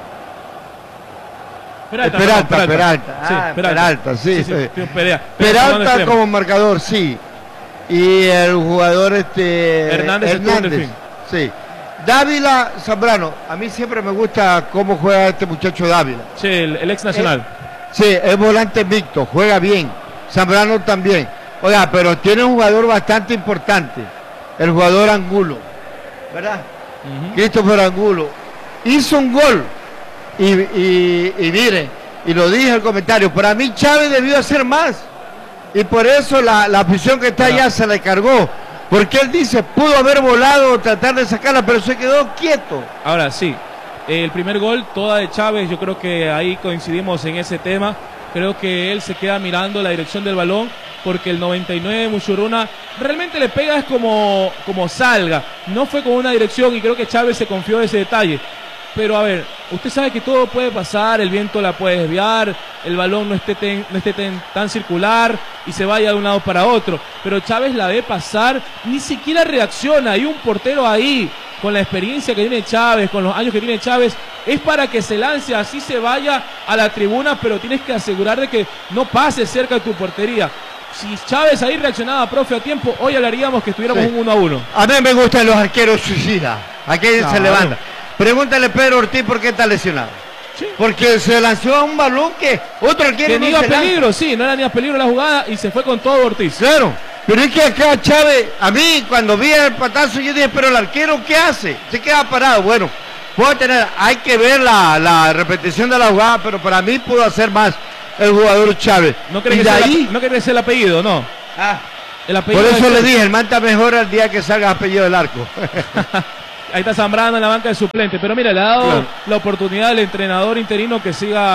Peralta, Eh, Peralta, perdón, Peralta. Sí, Ah, Peralta. Peralta, sí, sí, sí. sí, Perea. Perea jugando Peralta extremo. como marcador, sí. Y el jugador este Hernández estuvo en Delfín. sí. Dávila Zambrano, a mí siempre me gusta cómo juega este muchacho Dávila. Sí, el, el ex nacional. Sí, es volante mixto, juega bien. Zambrano también. Oiga, pero tiene un jugador bastante importante, el jugador Angulo, ¿verdad? Ujú. Christopher Angulo. Hizo un gol. Y, y, y mire, y lo dije en el comentario, para mí Chávez debió hacer más. Y por eso la, la afición que está allá se le cargó. Porque él dice, pudo haber volado o tratar de sacarla, pero se quedó quieto. Ahora sí, el primer gol, toda de Chávez, yo creo que ahí coincidimos en ese tema. Creo que él se queda mirando la dirección del balón, porque el noventa y nueve de Muchurruna realmente le pega es como, como salga. No fue con una dirección y creo que Chávez se confió de ese detalle. Pero a ver, usted sabe que todo puede pasar, el viento la puede desviar, el balón no esté, ten, no esté ten, tan circular y se vaya de un lado para otro. Pero Chávez la ve pasar, ni siquiera reacciona. Hay un portero ahí, con la experiencia que tiene Chávez, con los años que tiene Chávez, es para que se lance, así se vaya a la tribuna, pero tienes que asegurar de que no pase cerca de tu portería. Si Chávez ahí reaccionaba, profe, a tiempo, hoy hablaríamos que estuviéramos Sí. un uno a uno. A mí me gustan los arqueros suicidas. Aquí Claro. se levanta. Pregúntale a Pedro Ortiz por qué está lesionado. Sí. Porque se lanzó a un balón que otro arquero Que no ni iba a se lanza. peligro, sí, no era ni a peligro la jugada y se fue con todo Ortiz. Claro, pero es que acá Chávez, a mí cuando vi el patazo yo dije, pero el arquero ¿qué hace? Se queda parado. Bueno, puede tener, hay que ver la, la repetición de la jugada, pero para mí pudo hacer más el jugador Chávez. No cree y que, de sea ahí, el, no cree que sea el apellido, no. ah, El apellido por eso es- le dije, el Manta mejora el día que salga apellido del arco. Ahí está Zambrano en la banca de suplente. Pero mira, le ha dado Claro. la oportunidad al entrenador interino que siga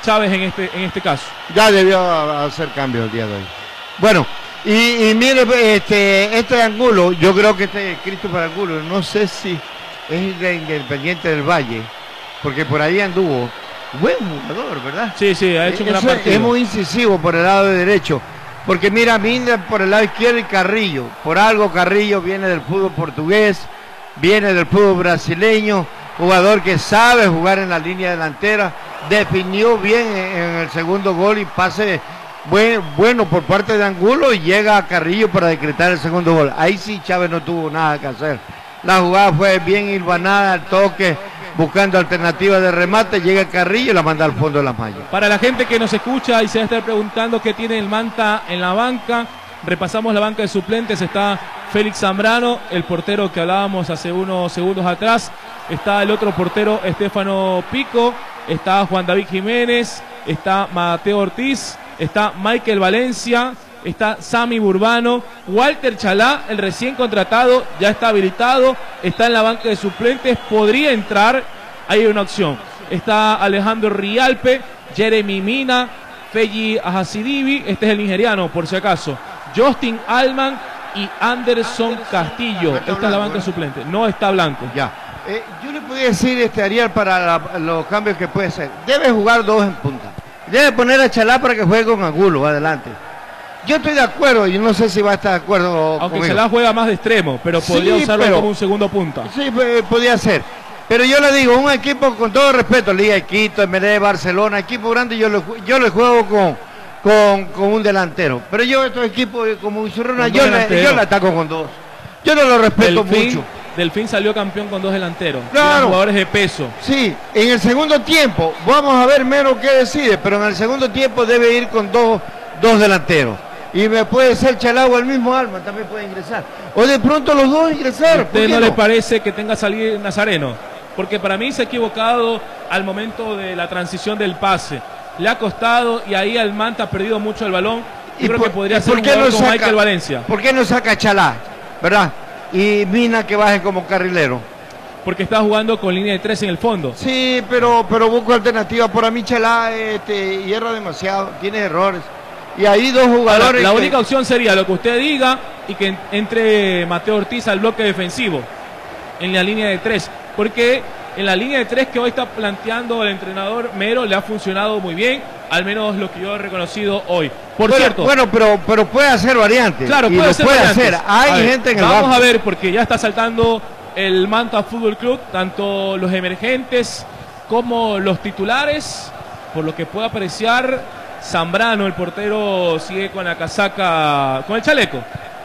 Chávez en este, en este caso. Ya debió hacer cambio el día de hoy. Bueno, y, y mire, este, este Angulo, yo creo que este Christopher Angulo, no sé si es de Independiente del Valle, porque por ahí anduvo. Buen jugador, ¿verdad? Sí, sí, ha hecho un gran partido. Es muy incisivo por el lado de derecho, porque mira, Minder por el lado izquierdo y Carrillo. Por algo Carrillo viene del fútbol portugués, viene del fútbol brasileño, jugador que sabe jugar en la línea delantera, definió bien en el segundo gol y pase buen, bueno por parte de Angulo y llega a Carrillo para decretar el segundo gol. Ahí sí Chávez no tuvo nada que hacer. La jugada fue bien hilvanada al toque, buscando alternativas de remate, llega Carrillo y la manda al fondo de la malla. Para la gente que nos escucha y se va a estar preguntando qué tiene el Manta en la banca, repasamos la banca de suplentes. Está Félix Zambrano, el portero que hablábamos hace unos segundos atrás. Está el otro portero, Estefano Pico. Está Juan David Jiménez. Está Mateo Ortiz. Está Michael Valencia. Está Sammy Burbano. Walter Chalá, el recién contratado, ya está habilitado. Está en la banca de suplentes. Podría entrar. Hay una opción. Está Alejandro Rialpe, Jeremy Mina, Feji Ahasidibi. Este es el nigeriano, por si acaso. Justin Alman y Anderson Castillo. Esta es la banca de suplentes. No está Blanco. Ya. Eh, yo le podría decir, este Ariel, para la, los cambios que puede hacer. Debe jugar dos en punta. Debe poner a Chalá para que juegue con Angulo adelante. Yo estoy de acuerdo, yo no sé si va a estar de acuerdo. Aunque conmigo. Chalá juega más de extremo, pero podría sí, usarlo pero, como un segundo punta. Sí, podría ser. Pero yo le digo, un equipo con todo respeto, Liga de Quito, M D, Barcelona, equipo grande, yo le, yo le juego con, con, con un delantero. Pero yo estos equipos como Usurrona, yo le, yo le ataco con dos. Yo no lo respeto Delfín, mucho. Delfín salió campeón con dos delanteros. Claro. Jugadores de peso. Sí, en el segundo tiempo, vamos a ver menos qué decide, pero en el segundo tiempo debe ir con dos, dos delanteros. Y me puede ser Chalá o el mismo Alma, también puede ingresar. O de pronto los dos ingresar. ¿A usted no, no le parece que tenga salir Nazareno? Porque para mí se ha equivocado al momento de la transición del pase. Le ha costado y ahí el Manta ha perdido mucho el balón. Yo creo por, que podría ser ¿por un qué jugador no con saca, Michael Valencia. ¿Por qué no saca Chalá? ¿Verdad? Y Mina que baje como carrilero. Porque está jugando con línea de tres en el fondo. Sí, pero, pero busco alternativas. Por a mí Chalá este, hierra demasiado, tiene errores. Y ahí dos jugadores. Ahora, la que... única opción sería lo que usted diga y que entre Mateo Ortiz al bloque defensivo en la línea de tres. Porque en la línea de tres que hoy está planteando el entrenador Mero le ha funcionado muy bien, al menos lo que yo he reconocido hoy. Por bueno, cierto. Bueno, pero, pero puede hacer variantes. Claro, y puede, lo hacer, puede variantes. hacer. Hay a gente ver, en el Vamos banco. a ver, porque ya está saltando el Manta Fútbol Club, tanto los emergentes como los titulares, por lo que puedo apreciar. Zambrano, el portero, sigue con la casaca, con el chaleco.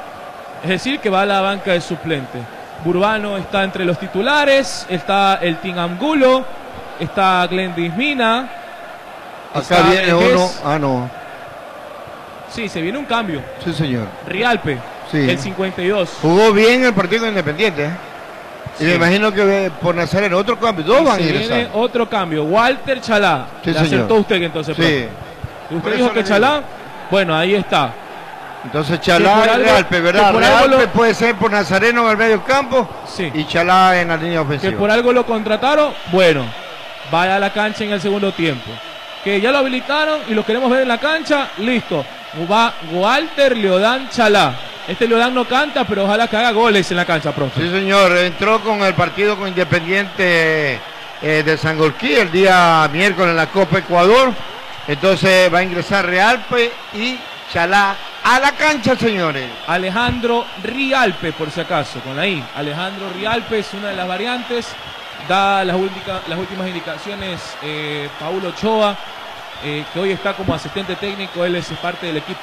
Es decir, que va a la banca de suplente. Burbano está entre los titulares, está el Team Angulo, está Glendis Mina. Acá viene uno, ah no. Sí, se viene un cambio. Sí, señor. Rialpe, sí. el cincuenta y dos. Jugó bien el partido Independiente, ¿eh? Y sí. Me imagino que por Nazareno, otro cambio, dos y van a se ingresar. Viene otro cambio, Walter Chalá. Sí, Le acertó usted entonces, sí. Profe. Usted dijo que Chalá, bueno, ahí está. Entonces Chalá y Realpe, ¿verdad? Realpe lo... puede ser por Nazareno en el medio campo sí. y Chalá en la línea ofensiva. Que por algo lo contrataron, bueno, vaya a la cancha en el segundo tiempo. Que ya lo habilitaron y lo queremos ver en la cancha, listo. Va Walter Leodán Chalá. Este Leodán no canta, pero ojalá que haga goles en la cancha, profe. Sí, señor, entró con el partido con Independiente eh, de Sangolquí el día miércoles en la Copa Ecuador. Entonces va a ingresar Realpe y Chalá a la cancha, señores. Alejandro Rialpe, por si acaso, con la I. Alejandro Rialpe es una de las variantes. Da las, última, las últimas indicaciones eh, Paulo Ochoa, eh, que hoy está como asistente técnico. Él es parte del equipo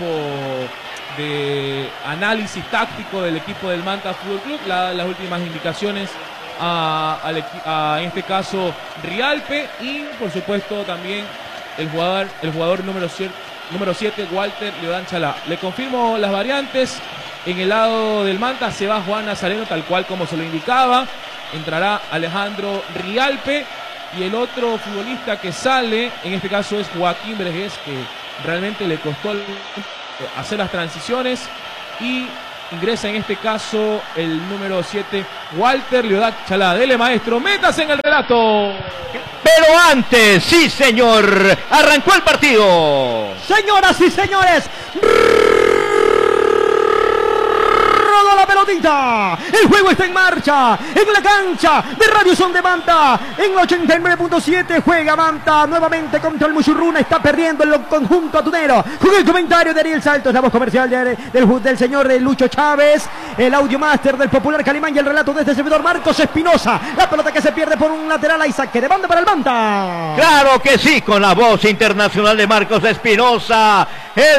de análisis táctico del equipo del Manta Fútbol Club. La, las últimas indicaciones a, a, a, en este caso, Rialpe. Y, por supuesto, también el jugador, el jugador número siete, Walter Leodán Chalá. Le confirmo las variantes. En el lado del Manta se va Juan Nazareno, tal cual como se lo indicaba. Entrará Alejandro Rialpe. Y el otro futbolista que sale, en este caso, es Joaquín Bregués, que realmente le costó hacer las transiciones. Y ingresa en este caso el número siete, Walter Leodán Chalá. Dele, maestro, métase en el relato. Pero antes, sí señor, arrancó el partido. Señoras y señores, rodó la pelotita. El juego está en marcha, en la cancha de Radio Son de Manta. En el ochenta y nueve punto siete juega Manta nuevamente contra el Muchurruna. Está perdiendo el conjunto atunero. Con el comentario de Ariel Saltos, la voz comercial de, del, del señor de Lucho Chávez, el audio máster del popular Calimán y el relato de este servidor Marcos Espinosa. La pelota que se pierde por un lateral, hay saque de banda para el Manta. Claro que sí, con la voz internacional de Marcos Espinosa, el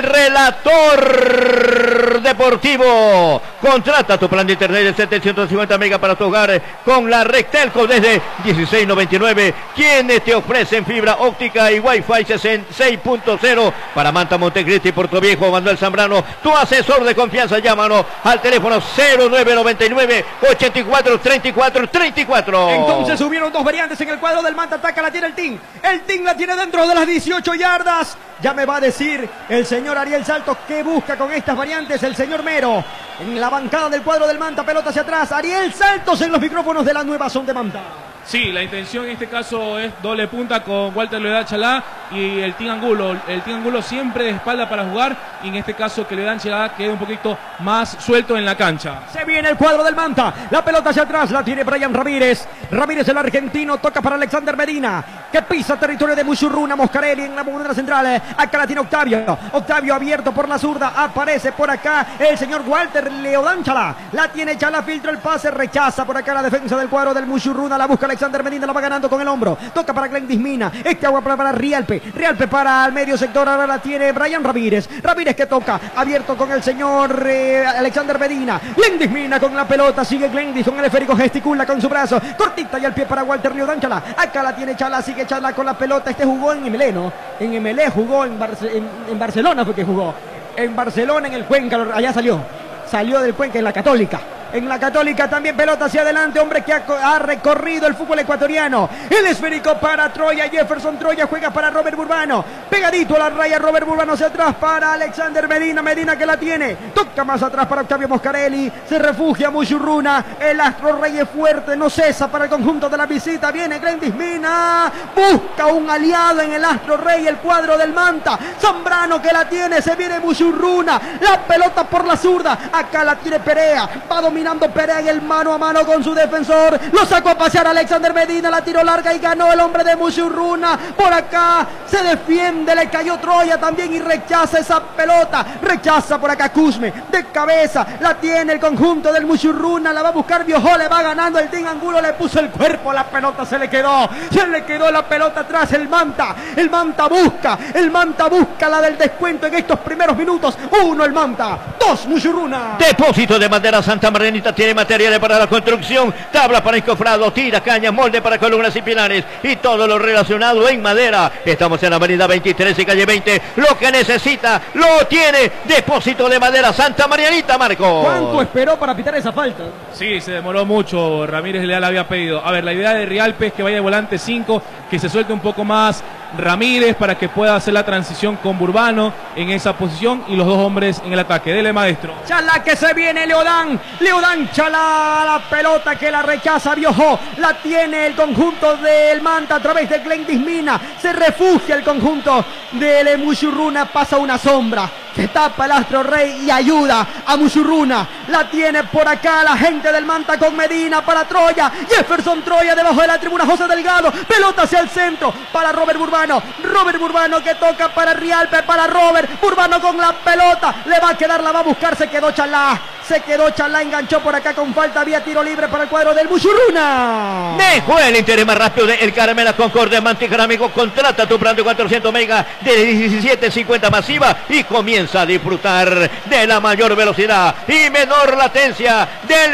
relator deportivo. Contrata tu plan de internet de setecientos cincuenta megas para tu hogar con la red Telco desde dieciséis noventa y nueve, quienes te ofrecen fibra óptica y Wi-Fi seis punto cero para Manta, Montecristi y Puerto Viejo. Manuel Zambrano, tu asesor de confianza, llámanos al teléfono cero nueve noventa y nueve, ochenta y cuatro, treinta y cuatro, treinta y cuatro. Entonces subieron dos variantes en el cuadro del Manta. Ataca, la tiene el Team. El Team la tiene dentro de las dieciocho yardas. Ya me va a decir el señor Ariel Saltos qué busca con estas variantes el señor Mero. En la bancada del cuadro del Manta, pelota hacia atrás. Ariel Saltos en los micrófonos de la nueva Son de Manta. Sí, la intención en este caso es doble punta con Walter Loedán Chalá y el Team Angulo. El Team Angulo siempre de espalda para jugar y en este caso que Loedán Chalá quede un poquito más suelto en la cancha. Se viene el cuadro del Manta. La pelota hacia atrás la tiene Brian Ramírez. Ramírez el argentino toca para Alexander Medina, que pisa territorio de Muchurruna. Moscarelli en la moneda central. Acá la tiene Octavio. Octavio abierto por la zurda. Aparece por acá el señor Walter Loedán Chalá. La tiene Chalá, filtra el pase, rechaza por acá la defensa del cuadro del Muchurruna. La busca Alexander Medina, la va ganando con el hombro. Toca para Glenn Dismina. Este agua para, para Rialpe. Rialpe para el medio sector. Ahora la tiene Brian Ramírez. Ramírez que toca. Abierto con el señor eh, Alexander Medina. Glenn Dismina con la pelota. Sigue Glenn con el esférico. Gesticula con su brazo. Cortita y al pie para Walter Loedán Chalá. Acá la tiene Chalá. Sigue Chalá con la pelota. Este jugó en Emelé, ¿no? En Emelé jugó. En, Barce en, en Barcelona fue que jugó. En Barcelona, en el Cuenca. Allá salió. Salió del Cuenca en la Católica. En la Católica también pelota hacia adelante, hombre que ha, ha recorrido el fútbol ecuatoriano. El esférico para Troya, Jefferson Troya juega para Robert Burbano. Pegadito a la raya, Robert Burbano hacia atrás para Alexander Medina. Medina que la tiene. Toca más atrás para Octavio Moscarelli. Se refugia Muchurruna. El Astro Rey es fuerte, no cesa para el conjunto de la visita. Viene Glenn Dismina. Busca un aliado en el Astro Rey, el cuadro del Manta. Zambrano que la tiene, se viene Muchurruna. La pelota por la zurda. Acá la tiene Perea. Va dominando Perea en el mano a mano con su defensor. Lo sacó a pasear Alexander Medina. La tiró larga y ganó el hombre de Muchurruna. Por acá se defiende. Le cayó Troya también y rechaza esa pelota. Rechaza por acá Cusme. De cabeza la tiene el conjunto del Muchurruna. La va a buscar Biojó. Le va ganando el Team Angulo. Le puso el cuerpo. La pelota se le quedó. Se le quedó la pelota atrás. El Manta. El Manta busca. El Manta busca la del descuento en estos primeros minutos. Uno el Manta. Dos Muchurruna. Depósito de madera Santa Marianita tiene materiales para la construcción, tablas para encofrado, tira, cañas, molde para columnas y pilares y todo lo relacionado en madera. Estamos en la avenida veintitrés y calle veinte. Lo que necesita lo tiene. Depósito de madera Santa Marianita, Marco. ¿Cuánto esperó para pitar esa falta? Sí, se demoró mucho. Ramírez Leal había pedido. A ver, la idea de Rialpe es que vaya de volante cinco, que se suelte un poco más Ramírez para que pueda hacer la transición con Burbano en esa posición y los dos hombres en el ataque. Dele, maestro. Chalá que se viene Loedán. Loedán Chalá, la pelota que la rechaza Biojó. La tiene el conjunto del Manta a través de Glenn Dismina. Se refugia el conjunto del Muchurruna. Pasa una sombra. Se tapa el Astro Rey y ayuda a Muchurruna. La tiene por acá la gente del Manta con Medina para Troya. Jefferson Troya debajo de la tribuna. José Delgado. Pelota hacia el centro para Robert Burbano. Robert Burbano que toca para Rialpe, para Robert. Burbano con la pelota. Le va a quedar, la va a buscar. Se quedó Chalá. Se quedó Chalá. Enganchó por acá con falta. Había tiro libre para el cuadro del Muchurruna. Dejó el interés más rápido de El Carmela Concordia Manticerámico. Contrata tu plan de cuatrocientos megas de diecisiete cincuenta masiva y comienza a disfrutar de la mayor velocidad y menor latencia del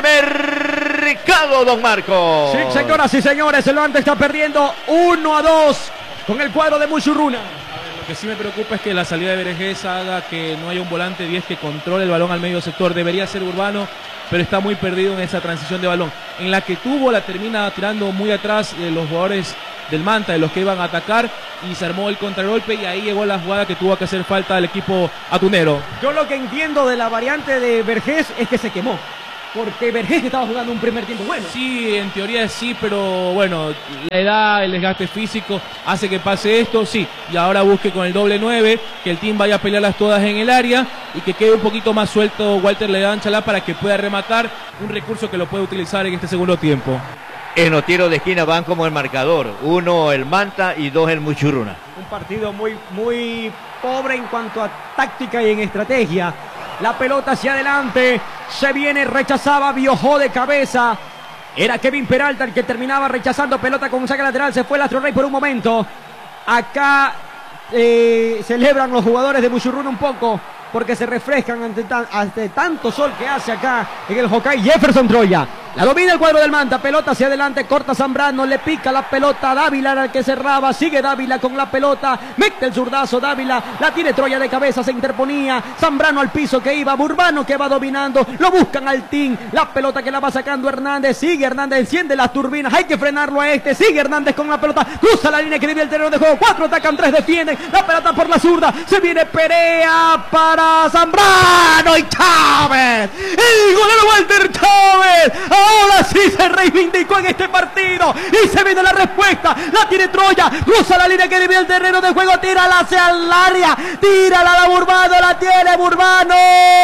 mercado, don Marco. Sí, señoras y señores, el Manta está perdiendo uno a dos con el cuadro de Muchurruna. Lo que sí me preocupa es que la salida de Vergés haga que no haya un volante diez que controle el balón al medio sector. Debería ser Urbano, pero está muy perdido en esa transición de balón. En la que tuvo, la termina tirando muy atrás de los jugadores del Manta, de los que iban a atacar, y se armó el contragolpe y ahí llegó la jugada que tuvo que hacer falta al equipo atunero. Yo lo que entiendo de la variante de Vergés es que se quemó. porque Vergés estaba jugando un primer tiempo bueno. Sí, en teoría sí, pero bueno, la edad, el desgaste físico hace que pase esto, sí. Y ahora busque con el doble nueve, que el team vaya a pelearlas todas en el área y que quede un poquito más suelto Walter Ledan Chalá para que pueda rematar, un recurso que lo puede utilizar en este segundo tiempo. En los tiros de esquina van como el marcador, uno el Manta y dos el Muchurruna. Un partido muy, muy pobre en cuanto a táctica y en estrategia. La pelota hacia adelante, se viene, rechazaba, viojó de cabeza. Era Kevin Peralta el que terminaba rechazando pelota con un saque lateral. Se fue el Astro Rey por un momento. Acá eh, celebran los jugadores de Muchurruna un poco porque se refrescan ante, tan, ante tanto sol que hace acá en el Hokkaido. Jefferson Troya la domina el cuadro del Manta, pelota hacia adelante, corta Zambrano, le pica la pelota a Dávila, era el que cerraba, sigue Dávila con la pelota, mete el zurdazo Dávila, la tiene Troya de cabeza, se interponía, Zambrano al piso que iba, Burbano que va dominando, lo buscan al team, la pelota que la va sacando Hernández, sigue Hernández, enciende las turbinas, hay que frenarlo a este, sigue Hernández con la pelota, cruza la línea que divide el terreno de juego, cuatro atacan, tres defienden, la pelota por la zurda, se viene Perea para Zambrano y Chávez, el golero Walter Chávez, ahora sí se reivindicó en este partido y se viene la respuesta, la tiene Troya, cruza la línea que divide el terreno de juego, tírala hacia el área, tírala a Burbano, la tiene Burbano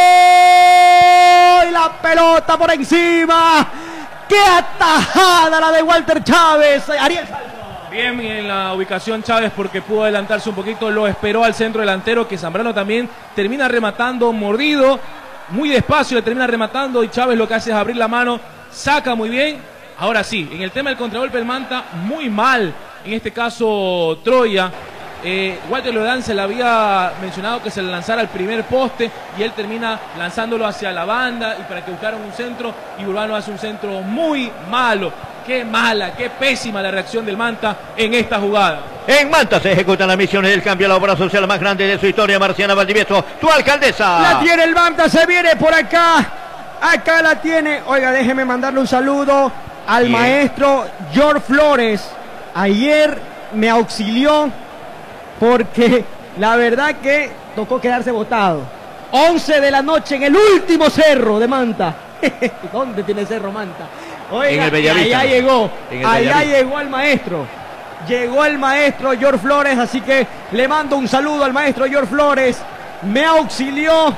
y la pelota por encima, qué atajada la de Walter Chávez, Ariel Salto. Bien en la ubicación Chávez porque pudo adelantarse un poquito, lo esperó al centro delantero que Zambrano también termina rematando mordido, muy despacio le termina rematando y Chávez lo que hace es abrir la mano, saca muy bien. Ahora sí, en el tema del contragolpe del Manta, muy mal, en este caso Troya. Eh, Walter Ledan se le había mencionado que se le lanzara al primer poste y él termina lanzándolo hacia la banda y para que buscaran un centro y Urbano hace un centro muy malo. Qué mala, qué pésima la reacción del Manta en esta jugada. En Manta se ejecutan las misiones del cambio a la obra social más grande de su historia, Marciana Valdivieso, tu alcaldesa. La tiene el Manta, se viene por acá. Acá la tiene. Oiga, déjeme mandarle un saludo al Bien. maestro George Flores. Ayer me auxilió porque la verdad que tocó quedarse botado. once de la noche en el último cerro de Manta. ¿Dónde tiene cerro Manta? Oiga, en el allá llegó, el allá llegó el maestro. Llegó el maestro George Flores, así que le mando un saludo al maestro George Flores. Me auxilió.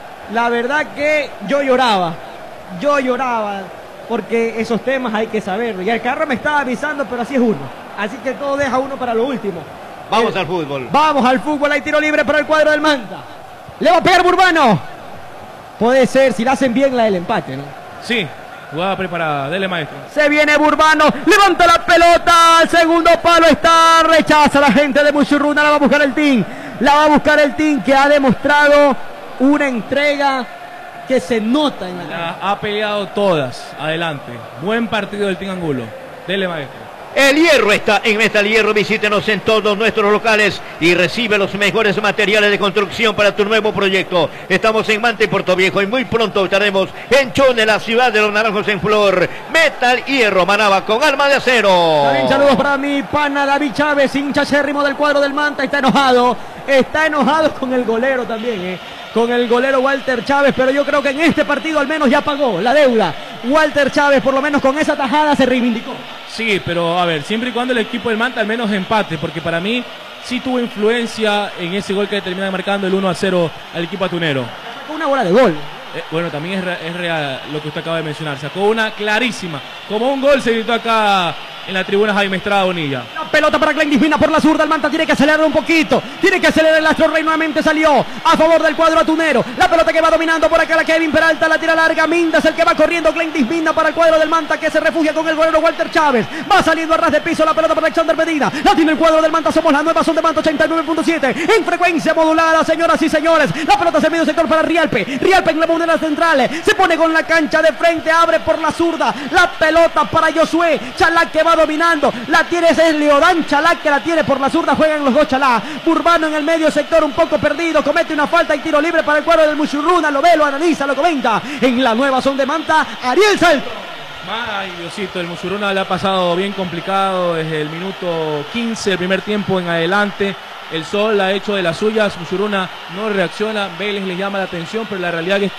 La verdad que yo lloraba. Yo lloraba. Porque esos temas hay que saberlo. Y el carro me estaba avisando, pero así es uno. Así que todo deja uno para lo último. Vamos el, al fútbol. Vamos al fútbol. Hay tiro libre para el cuadro del Manta. Le va a pegar Burbano. Puede ser, si la hacen bien, la del empate, ¿no? Sí. Jugada preparada, dele maestro. Se viene Burbano, levanta la pelota, al segundo palo está, rechaza la gente de Muchurruna, la va a buscar el team, la va a buscar el team que ha demostrado una entrega que se nota en la la ha peleado todas, adelante, buen partido del Team Angulo, dele maestro. El Hierro está en Metal Hierro, visítenos en todos nuestros locales y recibe los mejores materiales de construcción para tu nuevo proyecto. Estamos en Manta y Puerto Viejo y muy pronto estaremos en Chone, la ciudad de los naranjos en flor. Metal Hierro, Manaba con alma de acero. También saludos para mi pana David Chávez, hincha acérrimo del cuadro del Manta, está enojado, está enojado con el golero también, eh. con el golero Walter Chávez, pero yo creo que en este partido al menos ya pagó la deuda. Walter Chávez por lo menos con esa tajada se reivindicó. Sí, pero a ver, siempre y cuando el equipo del Manta al menos empate, porque para mí sí tuvo influencia en ese gol que termina marcando el uno a cero al equipo atunero. Sacó una bola de gol. Eh, bueno, también es, re, es real lo que usted acaba de mencionar, sacó una clarísima, como un gol se gritó acá en la tribuna Jaime Estrada Bonilla. La pelota para Glenn Dismina por la zurda, el Manta tiene que acelerar un poquito, tiene que acelerar, el Astro Rey nuevamente salió a favor del cuadro atunero, la pelota que va dominando por acá la Kevin Peralta, la tira larga, Minda es el que va corriendo, Glenn Dismina para el cuadro del Manta que se refugia con el golero Walter Chávez, va saliendo a ras de piso la pelota para Alexander Medina, la tiene el cuadro del Manta, somos la nueva son de Manta ochenta y nueve punto siete, en frecuencia modulada, señoras y señores, la pelota se medio sector para Rialpe, Rialpe en la moneda central, se pone con la cancha de frente, abre por la zurda, la pelota para Josué, Chalá que va dominando, la tiene ese es Leodán Chalá que la tiene por la zurda, juegan los dos Chalá, Burbano en el medio sector un poco perdido, comete una falta y tiro libre para el cuadro del Muchurruna, lo ve, lo analiza, lo comenta, en la nueva zona de Manta, Ariel Salto. Ay, Diosito, el Muchurruna le ha pasado bien complicado desde el minuto quince, el primer tiempo en adelante. El Sol ha hecho de las suyas, Muchurruna no reacciona, Vélez le llama la atención, pero la realidad es que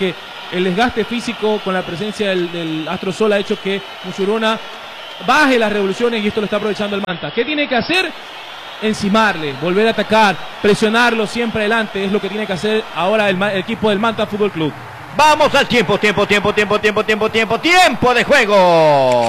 el desgaste físico con la presencia del, del Astro Sol ha hecho que Muchuruna baje las revoluciones y esto lo está aprovechando el Manta. ¿Qué tiene que hacer? Encimarle, volver a atacar, presionarlo siempre adelante, es lo que tiene que hacer ahora el, el equipo del Manta Fútbol Club. Vamos al tiempo, tiempo, tiempo, tiempo, tiempo, tiempo, tiempo, tiempo de juego.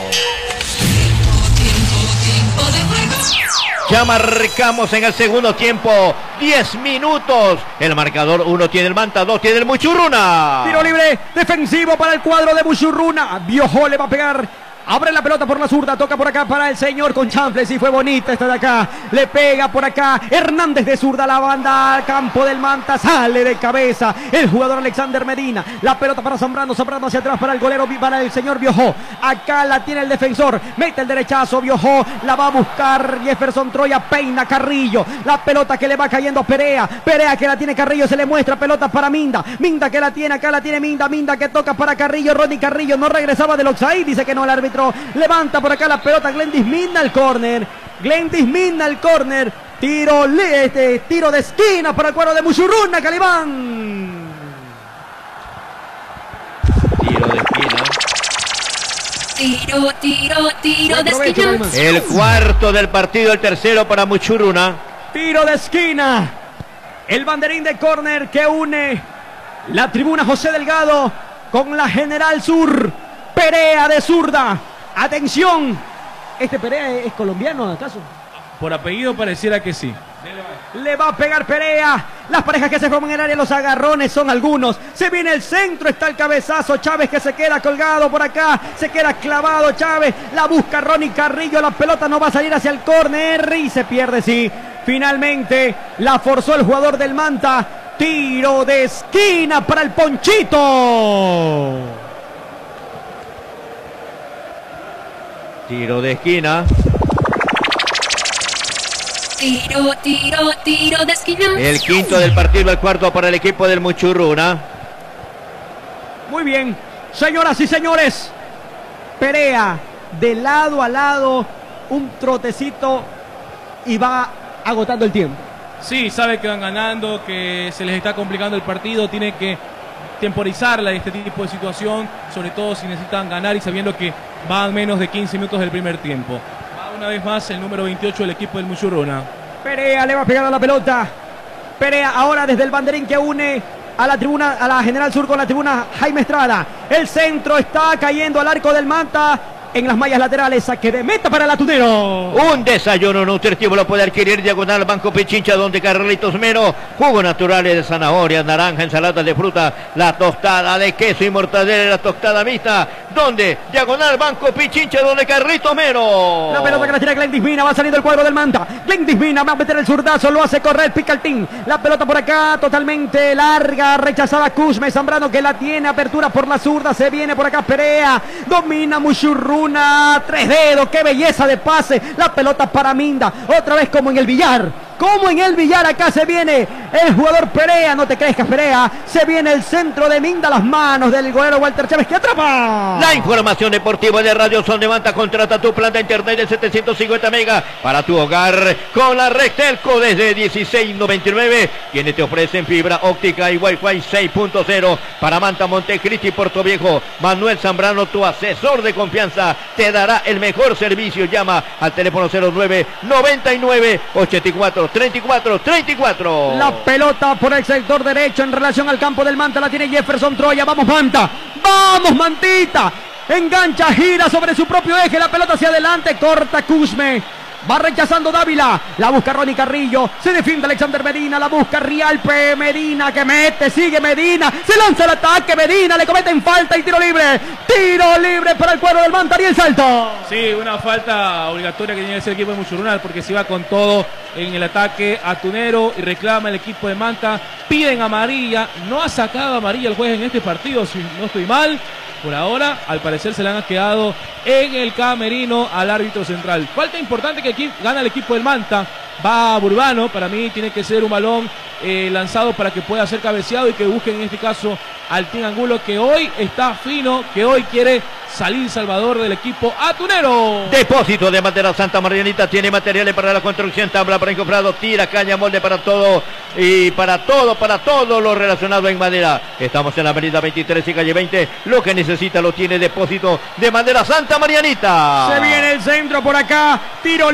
Ya marcamos en el segundo tiempo, diez minutos. El marcador, uno tiene el Manta, dos tiene el Muchuruna. Tiro libre, defensivo para el cuadro de Muchuruna. Biojó le va a pegar. Abre la pelota por la zurda, toca por acá para el señor con chanfles y fue bonita esta de acá. Le pega por acá Hernández de zurda, la banda al campo del Manta, sale de cabeza el jugador Alexander Medina. La pelota para Zambrano, Zambrano hacia atrás para el golero, para el señor Biojó. Acá la tiene el defensor, mete el derechazo, Biojó, la va a buscar Jefferson Troya, peina Carrillo. La pelota que le va cayendo a Perea, Perea que la tiene Carrillo, se le muestra, pelota para Minda, Minda que la tiene, acá la tiene Minda, Minda que toca para Carrillo, Ronnie Carrillo no regresaba del offside, dice que no el árbitro. Levanta por acá la pelota Glendis Minda al córner. Glendis Minda al córner. Tiro, este, tiro de esquina para el cuadro de Muchuruna, Calibán. Tiro de esquina. Tiro, tiro, tiro de esquina. El cuarto del partido, el tercero para Muchuruna. Tiro de esquina. El banderín de córner que une la tribuna José Delgado con la General Sur. Perea de zurda. Atención. ¿Este Perea es colombiano acaso? Por apellido pareciera que sí. Le va a pegar Perea. Las parejas que se forman en el área, los agarrones son algunos. Se viene el centro, está el cabezazo. Chávez que se queda colgado por acá. Se queda clavado Chávez. La busca Ronnie Carrillo. La pelota no va a salir hacia el córner y se pierde, sí. Finalmente la forzó el jugador del Manta. Tiro de esquina para el Ponchito. Tiro de esquina. Tiro, tiro, tiro de esquina. El quinto del partido, el cuarto para el equipo del Muchuruna. Muy bien, señoras y señores. Perea de lado a lado, un trotecito y va agotando el tiempo. Sí, sabe que van ganando, que se les está complicando el partido, tiene que temporizarla este tipo de situación, sobre todo si necesitan ganar y sabiendo que van menos de quince minutos del primer tiempo. Va una vez más el número veintiocho del equipo del Muchuruna. Perea le va a pegar a la pelota. Perea ahora desde el banderín que une a la tribuna, a la General Sur con la tribuna Jaime Estrada. El centro está cayendo al arco del Manta. En las mallas laterales, saque de meta para el Atunero. Un desayuno nutritivo lo puede adquirir diagonal Banco Pichincha, donde Carlitos Mero, jugos naturales de zanahoria, naranja, ensaladas de fruta, la tostada de queso y mortadela, la tostada mixta, donde diagonal Banco Pichincha, donde Carlitos Mero. La pelota que la tira Glendis Mina, va saliendo el cuadro del Manta. Glendis Mina va a meter el zurdazo, lo hace correr Picaltín. La pelota por acá, totalmente larga, rechazada Cusme, Zambrano que la tiene, apertura por la zurda, se viene por acá Perea, domina Muchuruna. Una, tres dedos, qué belleza de pase. La pelota para Minda, otra vez como en el billar. Como en el billar, acá se viene el jugador Perea, no te crezcas Perea. Se viene el centro de Minda, las manos del golero Walter Chávez que atrapa. La información deportiva de Radio Son de Manta. Contrata tu plan de internet de setecientos cincuenta megas para tu hogar con la red Telco desde dieciséis noventa y nueve. Quienes te ofrecen fibra óptica y Wi-Fi seis punto cero para Manta, Montecristi y Puerto Viejo. Manuel Zambrano, tu asesor de confianza, te dará el mejor servicio. Llama al teléfono cero nueve noventa y nueve ochenta y cuatro treinta y cuatro treinta y cuatro. La pelota por el sector derecho en relación al campo del Manta la tiene Jefferson Troya. Vamos Manta, vamos Mantita. Engancha, gira sobre su propio eje, la pelota hacia adelante, corta Cusme. Va rechazando Dávila, la busca Ronnie Carrillo, se defiende Alexander Medina, la busca Rialpe, Medina que mete, sigue Medina, se lanza el ataque, Medina, le cometen falta y tiro libre, tiro libre para el cuadro del Manta y el salto. Sí, una falta obligatoria que tiene que hacer el equipo de Muchuruna porque se va con todo en el ataque Atunero y reclama el equipo de Manta, piden amarilla, no ha sacado amarilla el juez en este partido, si no estoy mal. Por ahora, al parecer se le han quedado en el camerino al árbitro central. Falta importante que aquí gana el equipo del Manta. Va a Burbano, para mí tiene que ser un balón eh, lanzado para que pueda ser cabeceado y que busquen en este caso al Team Angulo, que hoy está fino, que hoy quiere Salín Salvador del equipo atunero. Depósito de Madera Santa Marianita tiene materiales para la construcción, tabla para encofrado, tira, caña, molde para todo y para todo, para todo lo relacionado en madera. Estamos en la avenida veintitrés y calle veinte. Lo que necesita lo tiene Depósito de Madera Santa Marianita. Se viene el centro por acá. Tiro